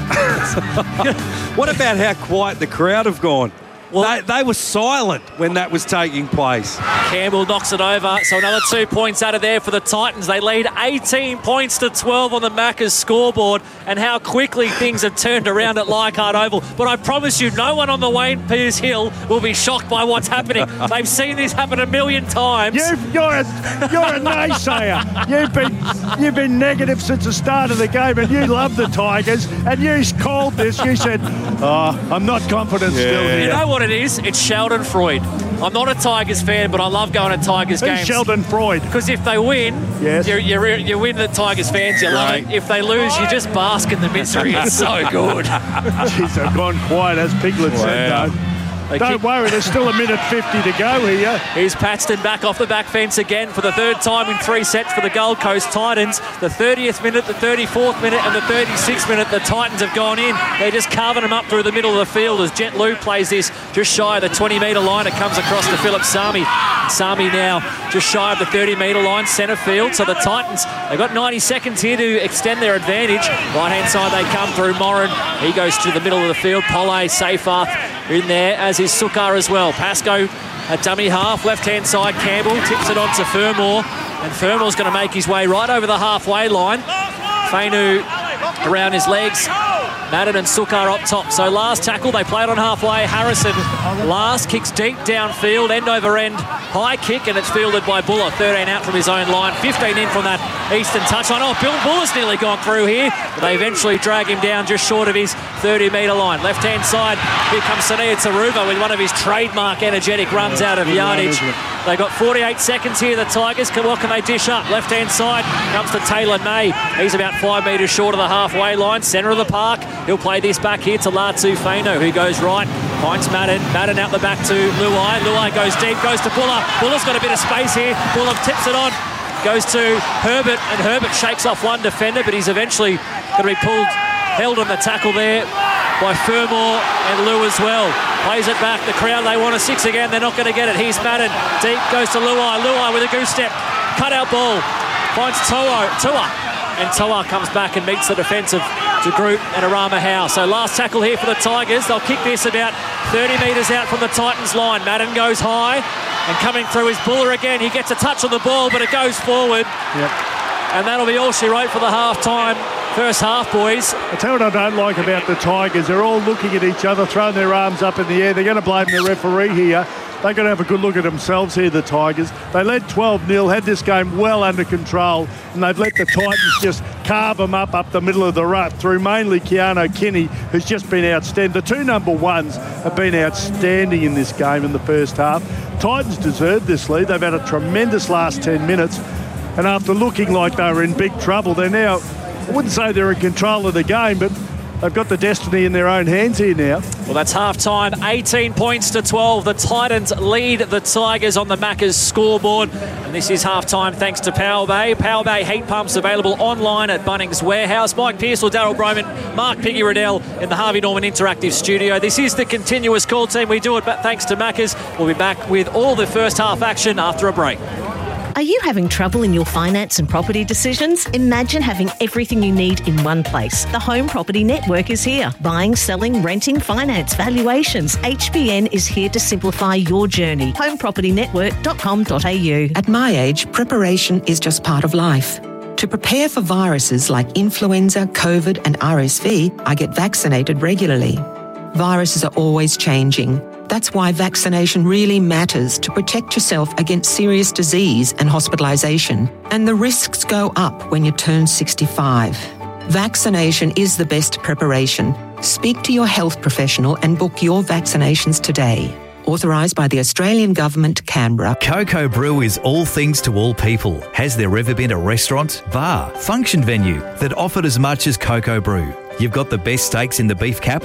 What about how quiet the crowd have gone? Well, they, they were silent when that was taking place. Campbell knocks it over, so another two points out of there for the Titans. They lead eighteen points to twelve on the Maccas scoreboard, and how quickly things have turned around at Leichhardt Oval. But I promise you, no one on the Wayne Pearce Hill will be shocked by what's happening. They've seen this happen a million times. You, you're, a, you're a naysayer. You've been, you've been negative since the start of the game, and you love the Tigers, and you called this. You said, oh, I'm not confident Yeah. still here. You know what it is? It's Sheldon Freud. I'm not a Tigers fan, but I love going to Tigers Who's games. Sheldon Freud? Because if they win, Yes. you, you, you win the Tigers fans, you love Right. it. If they lose, you just bask in the misery. It's so good. Jeez, they've gone quiet, as Piglet said, Wow. though. They Don't kick- worry, there's still a minute fifty to go here. Here's Paxton back off the back fence again for the third time in three sets for the Gold Coast Titans. The thirtieth minute, the thirty-fourth minute and the thirty-sixth minute, the Titans have gone in. They're just carving them up through the middle of the field as Jet Lou plays this just shy of the twenty metre line. It comes across to Philip Sami. Sami now just shy of the thirty metre line, centre field. So the Titans, they've got ninety seconds here to extend their advantage. Right-hand side they come through Moran. He goes to the middle of the field. Pole, Seyfarth in there, as is Sukar as well. Pascoe at dummy half, left-hand side, Campbell tips it on to Fermor, and Fermor's going to make his way right over the halfway line. Fainu around his legs. Madden and Sukar up top. So last tackle, they played on halfway. Harrison last, kicks deep downfield, end over end, high kick, and it's fielded by Buller. thirteen out from his own line, fifteen in from that Eastern touchline. Oh, Bill Buller's nearly gone through here, but they eventually drag him down just short of his thirty metre line. Left-hand side, here comes Sania Taruva with one of his trademark energetic runs out of yardage. They've got forty-eight seconds here, the Tigers. What can they dish up? Left-hand side comes to Taylor May. He's about five metres short of the halfway line, centre of the park. He'll play this back here to Latu Fainu, who goes right, finds Madden. Madden out the back to Luai. Luai goes deep, goes to Buller. Buller's got a bit of space here. Buller tips it on, goes to Herbert, and Herbert shakes off one defender, but he's eventually going to be pulled, held on the tackle there by Fermor and Lou as well. Plays it back. The crowd, they want a six again. They're not going to get it. Here's Madden. Deep goes to Luai. Luai with a goose step. Cut out ball. Finds Toa. Toa. And Toa comes back and meets the defence of De Groot and Arama Howe. So last tackle here for the Tigers. They'll kick this about thirty metres out from the Titans line. Madden goes high, and coming through is Buller again. He gets a touch on the ball, but it goes forward. Yep. And that'll be all she wrote for the half-time. First half, boys. I tell you what I don't like about the Tigers. They're all looking at each other, throwing their arms up in the air. They're going to blame the referee here. They're going to have a good look at themselves here, the Tigers. They led twelve nil, had this game well under control, and they've let the Titans just carve them up up the middle of the rut through mainly Keanu Kinney, who's just been outstanding. The two number ones have been outstanding in this game in the first half. Titans deserve this lead. They've had a tremendous last ten minutes, and after looking like they were in big trouble, they're now, I wouldn't say they're in control of the game, but they've got the destiny in their own hands here now. Well, that's half-time, eighteen points to twelve. The Titans lead the Tigers on the Maccas scoreboard. And this is half-time thanks to Power Bay. Power Bay heat pumps available online at Bunnings Warehouse. Mike Pearsall, Daryl Broman, Mark Piggy Riddell in the Harvey Norman Interactive Studio. This is the continuous call team. We do it thanks to Maccas. We'll be back with all the first half action after a break. Are you having trouble in your finance and property decisions? Imagine having everything you need in one place. The Home Property Network is here. Buying, selling, renting, finance, valuations. H B N is here to simplify your journey. home property network dot com dot a u. At my age, preparation is just part of life. To prepare for viruses like influenza, COVID and R S V, I get vaccinated regularly. Viruses are always changing. That's why vaccination really matters to protect yourself against serious disease and hospitalisation. And the risks go up when you turn sixty-five. Vaccination is the best preparation. Speak to your health professional and book your vaccinations today. Authorised by the Australian Government, Canberra. Coco Brew is all things to all people. Has there ever been a restaurant, bar, function venue that offered as much as Coco Brew? You've got the best steaks in the beef capital,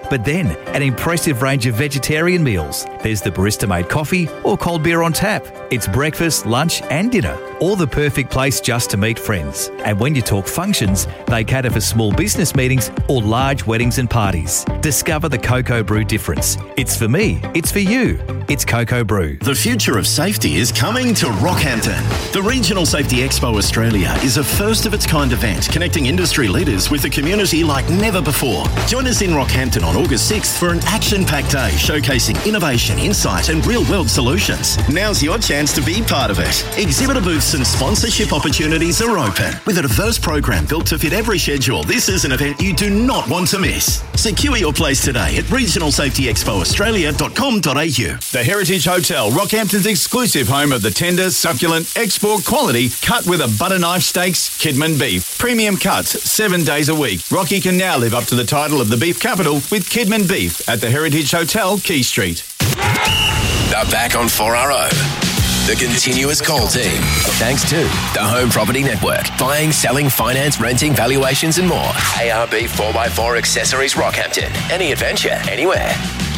But then, an impressive range of vegetarian meals. There's the barista-made coffee or cold beer on tap. It's breakfast, lunch and dinner, or the perfect place just to meet friends. And when you talk functions, they cater for small business meetings or large weddings and parties. Discover the Cocoa Brew difference. It's for me, it's for you. It's Cocoa Brew. The future of safety is coming to Rockhampton. The Regional Safety Expo Australia is a first-of-its-kind event connecting industry leaders with the community like never before. Join us in Rockhampton on August sixth for an action-packed day showcasing innovation, insight and real-world solutions. Now's your chance to be part of it. Exhibitor booths and sponsorship opportunities are open. With a diverse program built to fit every schedule, this is an event you do not want to miss. Secure your place today at regional safety expo australia dot com dot a u. The Heritage Hotel, Rockhampton's exclusive home of the tender, succulent, export quality, cut with a butter knife steaks, Kidman beef. Premium cuts, seven days a week. Rocky can now live up to the title of the beef capital with Kidman beef at the Heritage Hotel, Key Street. They're back on four R O. The continuous call team. Thanks to the Home Property Network. Buying, selling, finance, renting, valuations and more. A R B four by four Accessories Rockhampton. Any adventure, anywhere.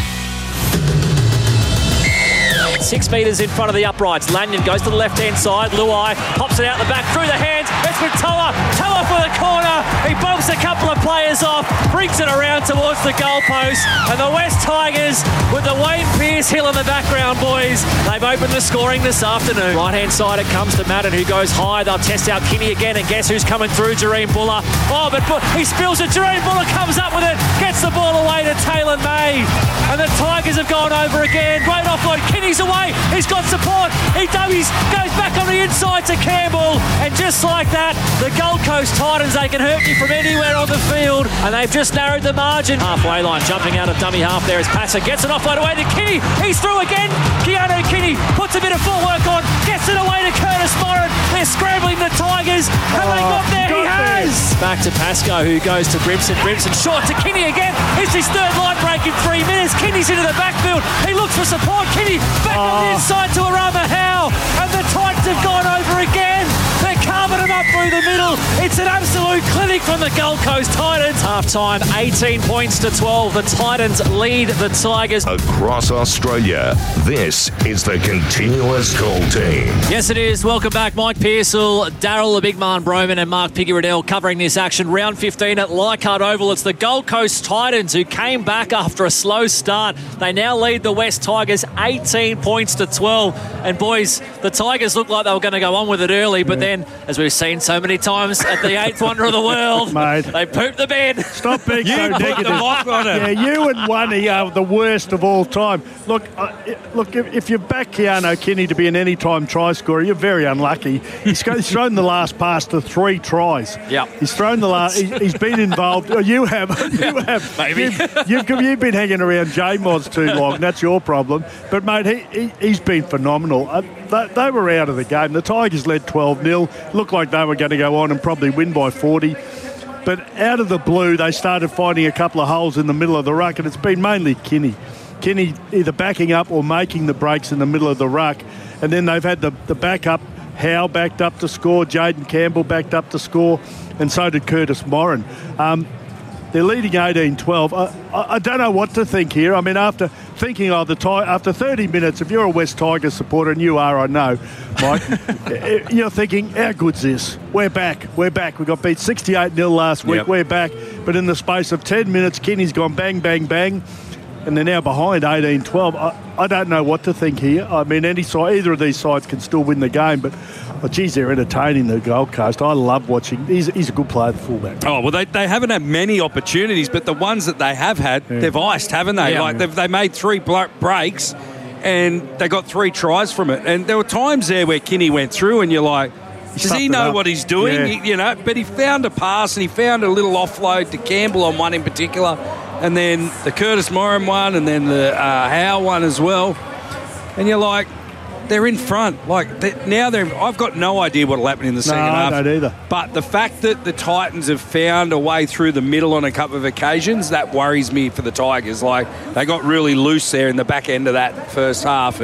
Six metres in front of the uprights. Lanyon goes to the left-hand side. Luai pops it out the back through the hands. It's with Toa. Toa for the corner. He bumps a couple of players off, brings it around towards the goalpost. And the West Tigers, with the Wayne Pearce Hill in the background, boys, they've opened the scoring this afternoon. Right-hand side, it comes to Madden, who goes high. They'll test out Kinney again, and guess who's coming through? Jareen Buller. Oh, but he spills it. Jareen Buller comes up with it, gets the ball away to Taylor May. And the Tigers have gone over again. Great offload. Kinney's away. He's got support. He dummies, goes back on the inside to Campbell. And just like that, the Gold Coast Titans, they can hurt you from anywhere on the field. And they've just narrowed the margin. Halfway line, jumping out of dummy half there as Passer gets an offload away to Kinney. He's through again. Keanu Kinney puts a bit of footwork on, gets it away to Curtis Moran. They're scrambling the Tigers. Have oh, they got there? Got he has. There. Back to Pascoe, who goes to Brimson. Brimson short to Kinney again. It's his third line break in three minutes. Kinney's into the backfield. He looks for support. Kinney back oh. on the inside to Arama Howe. And the Titans have gone over again. They're carving them up through the middle. It's an absolute clinic from the Gold Coast Titans. Half time, eighteen points to twelve. The Titans lead the Tigers. Across Australia, this is the continuous call team. Yes, it is. Welcome back. Mike Pearsall, Daryl the Big Man Broman and Mark Piggy-Riddell covering this action. Round fifteen at Leichhardt Oval. It's the Gold Coast Titans who came back after a slow start. They now lead the West Tigers eighteen points to twelve. And boys, the Tigers looked like they were going to go on with it early, but yeah. then, as we've seen so many times at the eighth wonder of the world, Mate. they pooped the bed. Stop being so negative. The mock on it. Yeah, you and Wunny are the worst of all time. Look, uh, look. If, if you back Keanu Kinney to be an any-time try scorer, you're very unlucky. He's, he's thrown the last pass to three tries. Yeah, he's thrown the last. He, he's been involved. Oh, you have. You have. Maybe you've, you've, you've been hanging around J-Mods too long. That's your problem. But mate, he, he he's been phenomenal. Uh, they, they were out of the game. The Tigers led twelve nil. Looked like they were going to go on and probably win by forty. But out of the blue, they started finding a couple of holes in the middle of the ruck, and it's been mainly Kinney. Kinney either backing up or making the breaks in the middle of the ruck. And then they've had the, the backup. Howe backed up to score. Jaden Campbell backed up to score. And so did Curtis Moran. Um, they're leading eighteen twelve. I, I, I don't know what to think here. I mean, after thinking of the tie, after thirty minutes, if you're a West Tigers supporter, and you are, I know, Mike, you're thinking, how good's this? We're back. We're back. We got beat sixty-eight nil last week. Yep. We're back. But in the space of ten minutes, Kinney's gone bang, bang, bang. And they're now behind eighteen twelve. I, I don't know what to think here. I mean, any side, either of these sides can still win the game, but oh, geez, they're entertaining, the Gold Coast. I love watching. He's, he's a good player, the fullback. Oh, well, they, they haven't had many opportunities, but the ones that they have had, yeah. they've iced, haven't they? Yeah, like they've, they made three breaks and they got three tries from it. And there were times there where Kinney went through and you're like, does he know what he's doing? Yeah. He, you know, but he found a pass and he found a little offload to Campbell on one in particular, and then the Curtis Moran one, and then the uh, Howe one as well. And you're like, they're in front. Like they, now, they're. I've got no idea what will happen in the second no, half. I don't either. But the fact that the Titans have found a way through the middle on a couple of occasions, that worries me for the Tigers. Like they got really loose there in the back end of that first half, and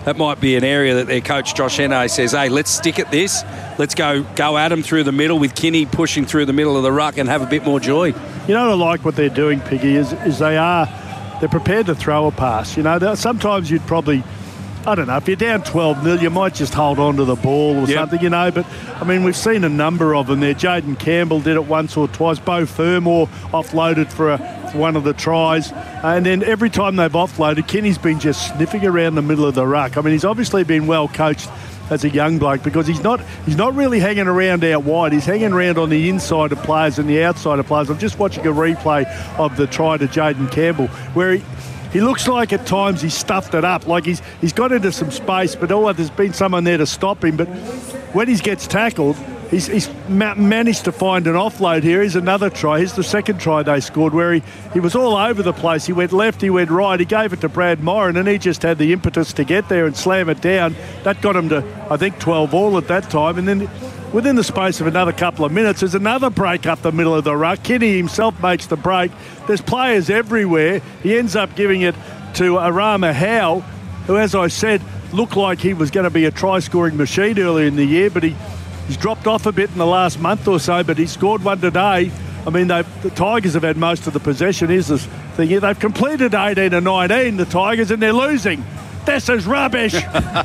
that might be an area that their coach Josh Hennay says, hey, let's stick at this. Let's go go at them through the middle with Kinney pushing through the middle of the ruck and have a bit more joy. You know what I like what they're doing, Piggy, is, is they are, they're prepared to throw a pass. You know, sometimes you'd probably, I don't know, if you're down twelve nil, you might just hold on to the ball or yep. something, you know. But, I mean, we've seen a number of them there. Jaden Campbell did it once or twice. Bo Fermor offloaded for, a, for one of the tries. And then every time they've offloaded, Kenny's been just sniffing around the middle of the ruck. I mean, he's obviously been well coached as a young bloke because he's not he's not really hanging around out wide. He's hanging around on the inside of players and the outside of players. I'm just watching a replay of the try to Jaden Campbell where he He looks like at times he's stuffed it up, like he's he's got into some space, but oh, there's been someone there to stop him. But when he gets tackled, he's, he's ma- managed to find an offload here. Here's another try. Here's the second try they scored where he, he was all over the place. He went left, he went right. He gave it to Brad Moran, and he just had the impetus to get there and slam it down. That got him to, I think, twelve all at that time. And then within the space of another couple of minutes, there's another break up the middle of the ruck. Kinney himself makes the break. There's players everywhere. He ends up giving it to Arama Howe, who, as I said, looked like he was going to be a try-scoring machine earlier in the year, but he, he's dropped off a bit in the last month or so, but he scored one today. I mean, the Tigers have had most of the possession. Here's the thing here. They've completed eighteen and nineteen, the Tigers, and they're losing. This is rubbish.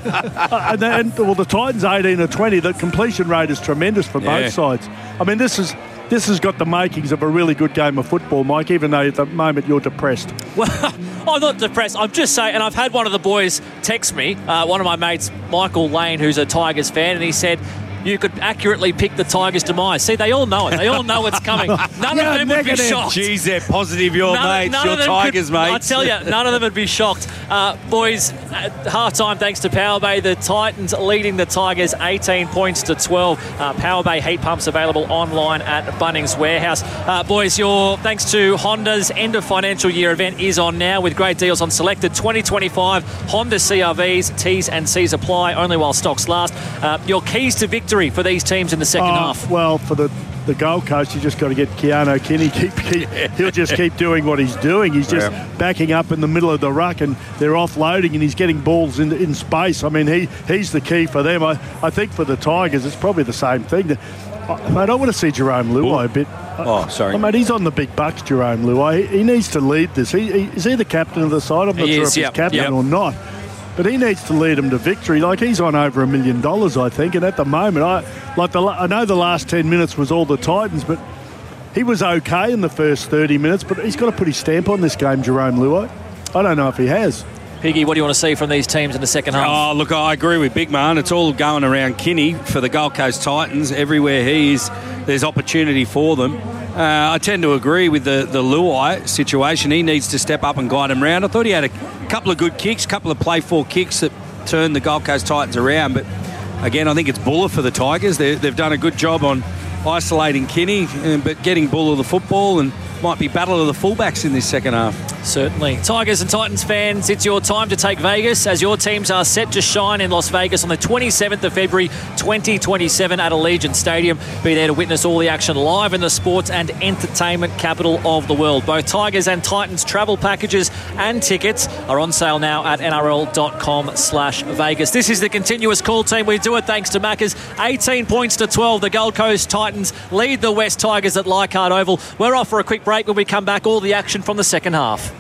uh, and then, well, the Titans eighteen or twenty. The completion rate is tremendous for yeah. both sides. I mean, this is this has got the makings of a really good game of football, Mike, even though at the moment you're depressed. Well, I'm not depressed. I'm just saying, and I've had one of the boys text me, uh, one of my mates, Michael Lane, who's a Tigers fan, and he said, you could accurately pick the Tigers' demise. See, they all know it. They all know it's coming. None yeah, of them would be shocked. Jeez, they're positive, your none, mates, none your Tigers, could, mates. I tell you, none of them would be shocked. Uh, boys, at half-time, thanks to Power Bay, the Titans leading the Tigers eighteen points to twelve. Uh, Power Bay heat pumps available online at Bunnings Warehouse. Uh, boys, your thanks to Honda's end of financial year event is on now with great deals on selected twenty twenty-five Honda C R Vs. T's and C's apply only while stocks last. Uh, your keys to victory for these teams in the second oh, half? Well, for the, the Gold Coast, you just got to get Keano Kinney. Keep, keep, he'll just keep doing what he's doing. He's just yeah. backing up in the middle of the ruck and they're offloading and he's getting balls in in space. I mean, he he's the key for them. I, I think for the Tigers, it's probably the same thing. I, mate, I want to see Jerome Luai a bit. Oh, sorry. I mean, he's on the big bucks, Jerome Luai. He, he needs to lead this. He, he, is he the captain of the side? I'm not he sure is, if yep, he's captain yep. or not. But he needs to lead them to victory. Like, he's on over a million dollars, I think. And at the moment, I like the I know the last ten minutes was all the Titans, but he was okay in the first thirty minutes. But he's got to put his stamp on this game, Jerome Luai. I don't know if he has. Piggy, what do you want to see from these teams in the second half? Oh, look, I agree with Big Man. It's all going around Kinney for the Gold Coast Titans. Everywhere he is, there's opportunity for them. Uh, I tend to agree with the, the Luai situation. He needs to step up and guide him around. I thought he had a couple of good kicks, a couple of play-for kicks that turned the Gold Coast Titans around. But, again, I think it's Buller for the Tigers. They're, they've done a good job on isolating Kinney, uh, but getting Buller the football and might be battle of the fullbacks in this second half. Certainly. Tigers and Titans fans, it's your time to take Vegas as your teams are set to shine in Las Vegas on the twenty-seventh of February twenty twenty-seven at Allegiant Stadium. Be there to witness all the action live in the sports and entertainment capital of the world. Both Tigers and Titans travel packages and tickets are on sale now at N R L dot com slash Vegas. This is the continuous call team. We do it thanks to Macca's. eighteen points to twelve. The Gold Coast Titans lead the West Tigers at Leichhardt Oval. We're off for a quick break. When we come back, all the action from the second half.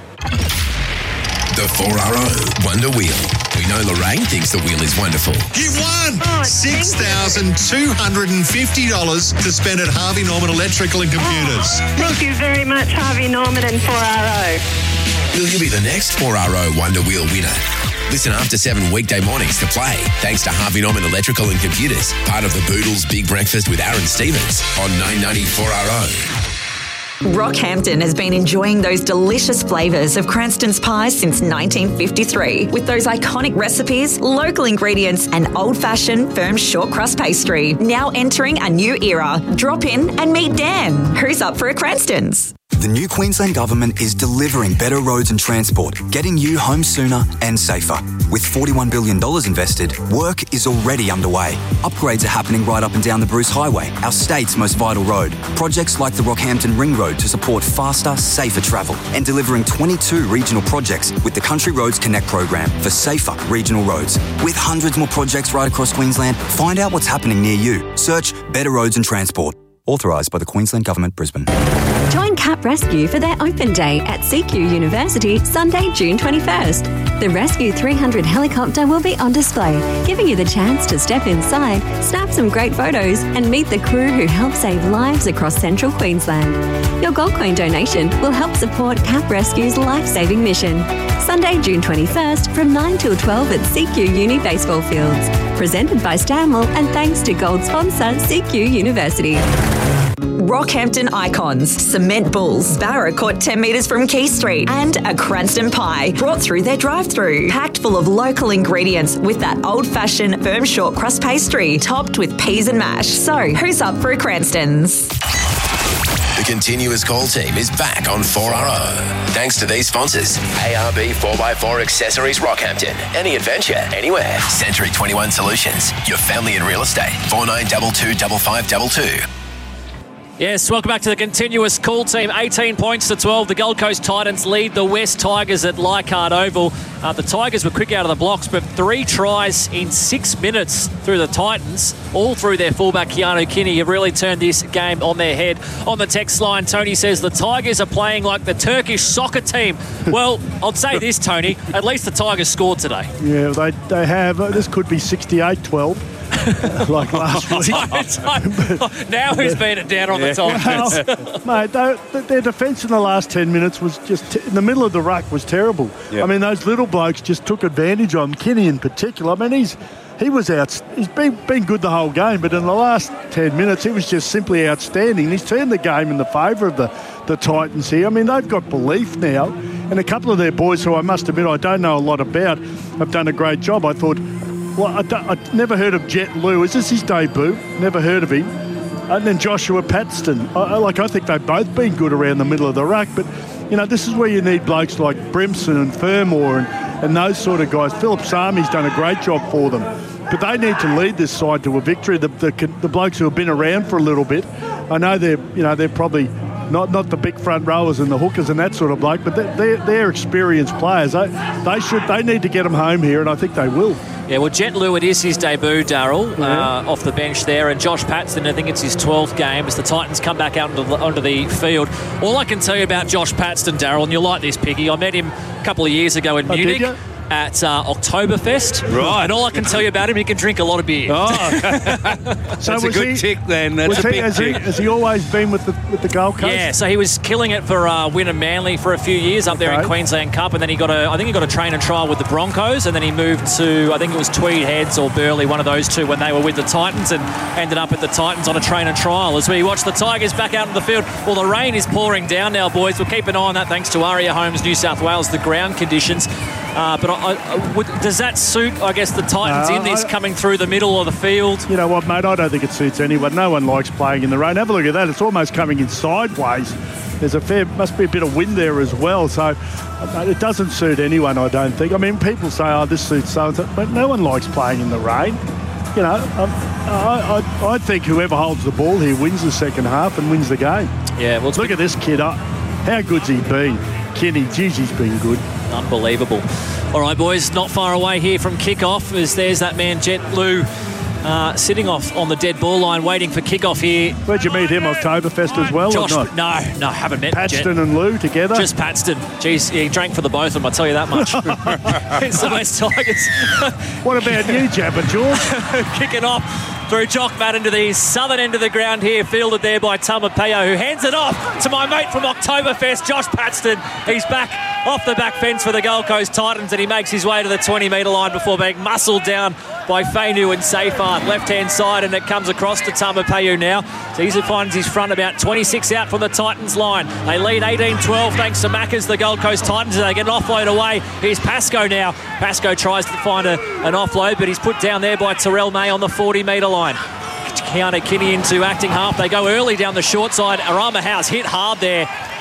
The four R O Wonder Wheel. We know Lorraine thinks the wheel is wonderful. You won oh, six thousand two hundred fifty dollars to spend at Harvey Norman Electrical and Computers. Oh, thank you very much, Harvey Norman and four R O. Will you be the next four R O Wonder Wheel winner? Listen after seven weekday mornings to play, thanks to Harvey Norman Electrical and Computers, part of the Boodles Big Breakfast with Aaron Stevens on nine ninety four R O. Rockhampton has been enjoying those delicious flavours of Cranston's pies since nineteen fifty-three, with those iconic recipes, local ingredients and old-fashioned firm short crust pastry. Now entering a new era. Drop in and meet Dan, who's up for a Cranston's. The new Queensland Government is delivering better roads and transport, getting you home sooner and safer. With forty-one billion dollars invested, work is already underway. Upgrades are happening right up and down the Bruce Highway, our state's most vital road. Projects like the Rockhampton Ring Road to support faster, safer travel, and delivering twenty-two regional projects with the Country Roads Connect program for safer regional roads. With hundreds more projects right across Queensland, find out what's happening near you. Search Better Roads and Transport. Authorised by the Queensland Government, Brisbane. Join Cap Rescue for their open day at C Q University, Sunday, June twenty-first. The Rescue three hundred helicopter will be on display, giving you the chance to step inside, snap some great photos, and meet the crew who help save lives across central Queensland. Your Gold Coin donation will help support Cap Rescue's life-saving mission. Sunday, June twenty-first, from nine till twelve at C Q Uni Baseball Fields. Presented by Stanwell and thanks to gold sponsor C Q University. Rockhampton icons, Cement Bulls, Barra caught ten metres from Key Street, and a Cranston pie brought through their drive-through, packed full of local ingredients with that old-fashioned firm short crust pastry topped with peas and mash. So, who's up for a Cranston's? The Continuous Call team is back on four R O. Thanks to these sponsors: A R B four by four Accessories Rockhampton. Any adventure, anywhere. Century twenty-one Solutions. Your family in real estate. four nine two two five five two two. Yes, welcome back to the Continuous Call team. eighteen points to twelve. The Gold Coast Titans lead the West Tigers at Leichhardt Oval. Uh, the Tigers were quick out of the blocks, but three tries in six minutes through the Titans, all through their fullback Keanu Kinney, have really turned this game on their head. On the text line, Tony says the Tigers are playing like the Turkish soccer team. Well, I'd say this, Tony, at least the Tigers scored today. Yeah, they, they have. Uh, this could be sixty-eight twelve. Like last week. Now who's been it down on yeah. the Tigers? Well, mate, they, their defence in the last ten minutes was just, t- in the middle of the ruck was terrible. Yep. I mean, those little blokes just took advantage of them. Kinney in particular. I mean, he's he was out. He's been, been good the whole game, but in the last ten minutes, he was just simply outstanding. He's turned the game in the favour of the, the Titans here. I mean, they've got belief now, and a couple of their boys, who I must admit I don't know a lot about, have done a great job. I thought... Well, I, I never heard of Jet Lou. Is this his debut? Never heard of him. And then Joshua Paxton. I, I, like, I think they've both been good around the middle of the ruck, but, you know, this is where you need blokes like Brimson and Fermor and, and those sort of guys. Philip Sami's done a great job for them. But they need to lead this side to a victory. The, the, the blokes who have been around for a little bit, I know they're, you know, they're probably not, not the big front rowers and the hookers and that sort of bloke, but they're, they're, they're experienced players. They, they should, they need to get them home here, and I think they will. Yeah, well, Jet Lou, it is his debut, Darryl, yeah. uh, off the bench there. And Josh Paxton, I think it's his twelfth game as the Titans come back out onto the, onto the field. All I can tell you about Josh Paxton, Darryl, and you'll like this, Piggy, I met him a couple of years ago in oh, Munich at uh, Oktoberfest. Right. And all I can tell you about him, he can drink a lot of beer. Oh, that's so a good he, tick then. That's was a he, big has, tick. he, has he always been with the with the Gold Coast? Yeah, so he was killing it for uh, Wynnum Manly for a few years up there okay. in Queensland Cup, and then he got a, I think he got a train and trial with the Broncos, and then he moved to, I think it was Tweed Heads or Burleigh, one of those two, when they were with the Titans, and ended up at the Titans on a train and trial. As we watch the Tigers back out in the field, well, the rain is pouring down now, boys. We'll keep an eye on that thanks to Aria Homes, New South Wales, the ground conditions. Uh, but I, I, would, does that suit, I guess, the Titans uh, in this, I, coming through the middle of the field? You know what, mate? I don't think it suits anyone. No one likes playing in the rain. Have a look at that. It's almost coming in sideways. There's a fair, must be a bit of wind there as well. So it doesn't suit anyone, I don't think. I mean, people say, oh, this suits so-and-so, but no one likes playing in the rain. You know, um, I, I, I think whoever holds the ball here wins the second half and wins the game. Yeah, well, look been... at this kid. How good's he been? Kinney, geez, he's been good. Unbelievable. All right, boys, not far away here from kickoff as there's that man, Jet Lou, uh, sitting off on the dead ball line waiting for kickoff here. Where'd you meet him, Oktoberfest as well? Josh, or not? No, no, haven't met Paxton Jet. and Lou together? Just Paxton. Jeez, he drank for the both of them, I'll tell you that much. It's the West Tigers. What about you, Jabba George? Kicking off through Jock Madden to the southern end of the ground here, fielded there by Taumapeo, who hands it off to my mate from Oktoberfest, Josh Paxton. He's back off the back fence for the Gold Coast Titans, and he makes his way to the twenty metre line before being muscled down by Fainu and Seyfarth, left-hand side, and it comes across to Taumapeo now. So he finds his front about twenty-six out from the Titans line. They lead eighteen twelve thanks to Maccas, the Gold Coast Titans, and they get an offload away. Here's Pascoe now. Pascoe tries to find a, an offload, but he's put down there by Terrell May on the forty metre line. Keanu Kinney into acting half. They go early down the short side. Arama House hit hard there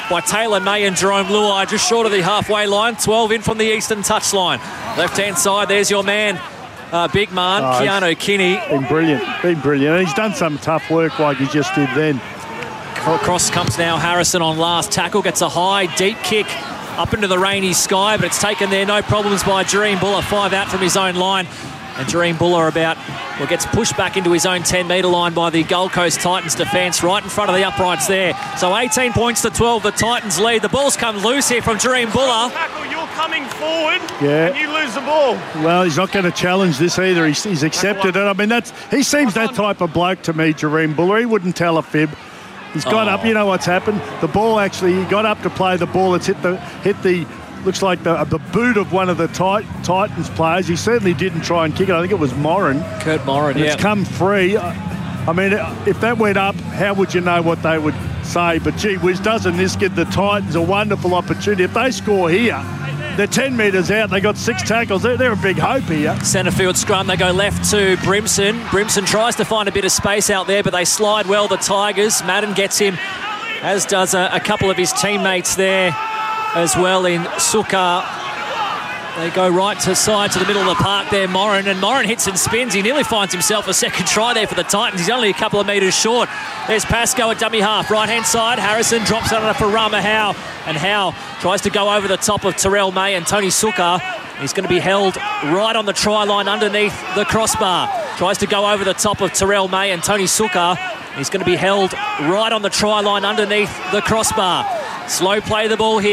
by Taylor May and Jerome Luai, just short of the halfway line. twelve in from the eastern touchline. Left-hand side, there's your man, uh, big man, oh, Keanu Kinney. Been brilliant, been brilliant. He's done some tough work like he just did then. Across comes now Harrison on last tackle, gets a high, deep kick up into the rainy sky, but it's taken there, no problems by Jareem Buller, five out from his own line. And Jareem Buller about, well, gets pushed back into his own ten-metre line by the Gold Coast Titans defence, right in front of the uprights there. So eighteen points to twelve, the Titans lead. The ball's come loose here from Jareem Buller. Tackle, you're coming forward, yeah. and you lose the ball. Well, he's not going to challenge this either. He's, he's accepted it. I mean, that's he seems that type of bloke to me, Jareem Buller. He wouldn't tell a fib. He's got oh. up. You know what's happened? The ball actually, he got up to play the ball. It's hit the hit the. Looks like the the boot of one of the tit- Titans players. He certainly didn't try and kick it. I think it was Morin. Kurt Morin, and yeah. It's come free. I mean, if that went up, how would you know what they would say? But gee whiz, doesn't this give the Titans a wonderful opportunity? If they score here, they're ten metres out. They got six tackles. They're, they're a big hope here. Centre field scrum. They go left to Brimson. Brimson tries to find a bit of space out there, but they slide well, the Tigers. Madden gets him, as does a, a couple of his teammates there as well in Sukkar. They go right to side to the middle of the park there, Morin, and Morin hits and spins. He nearly finds himself a second try there for the Titans. He's only a couple of metres short. There's Pascoe at dummy half, right-hand side. Harrison drops it under for Rama Howe, and Howe tries to go over the top of Terrell May and Tony Sukkar. He's going to be held right on the try line underneath the crossbar. Tries to go over the top of Terrell May and Tony Sukkar. He's going to be held right on the try line underneath the crossbar. Slow play the ball here.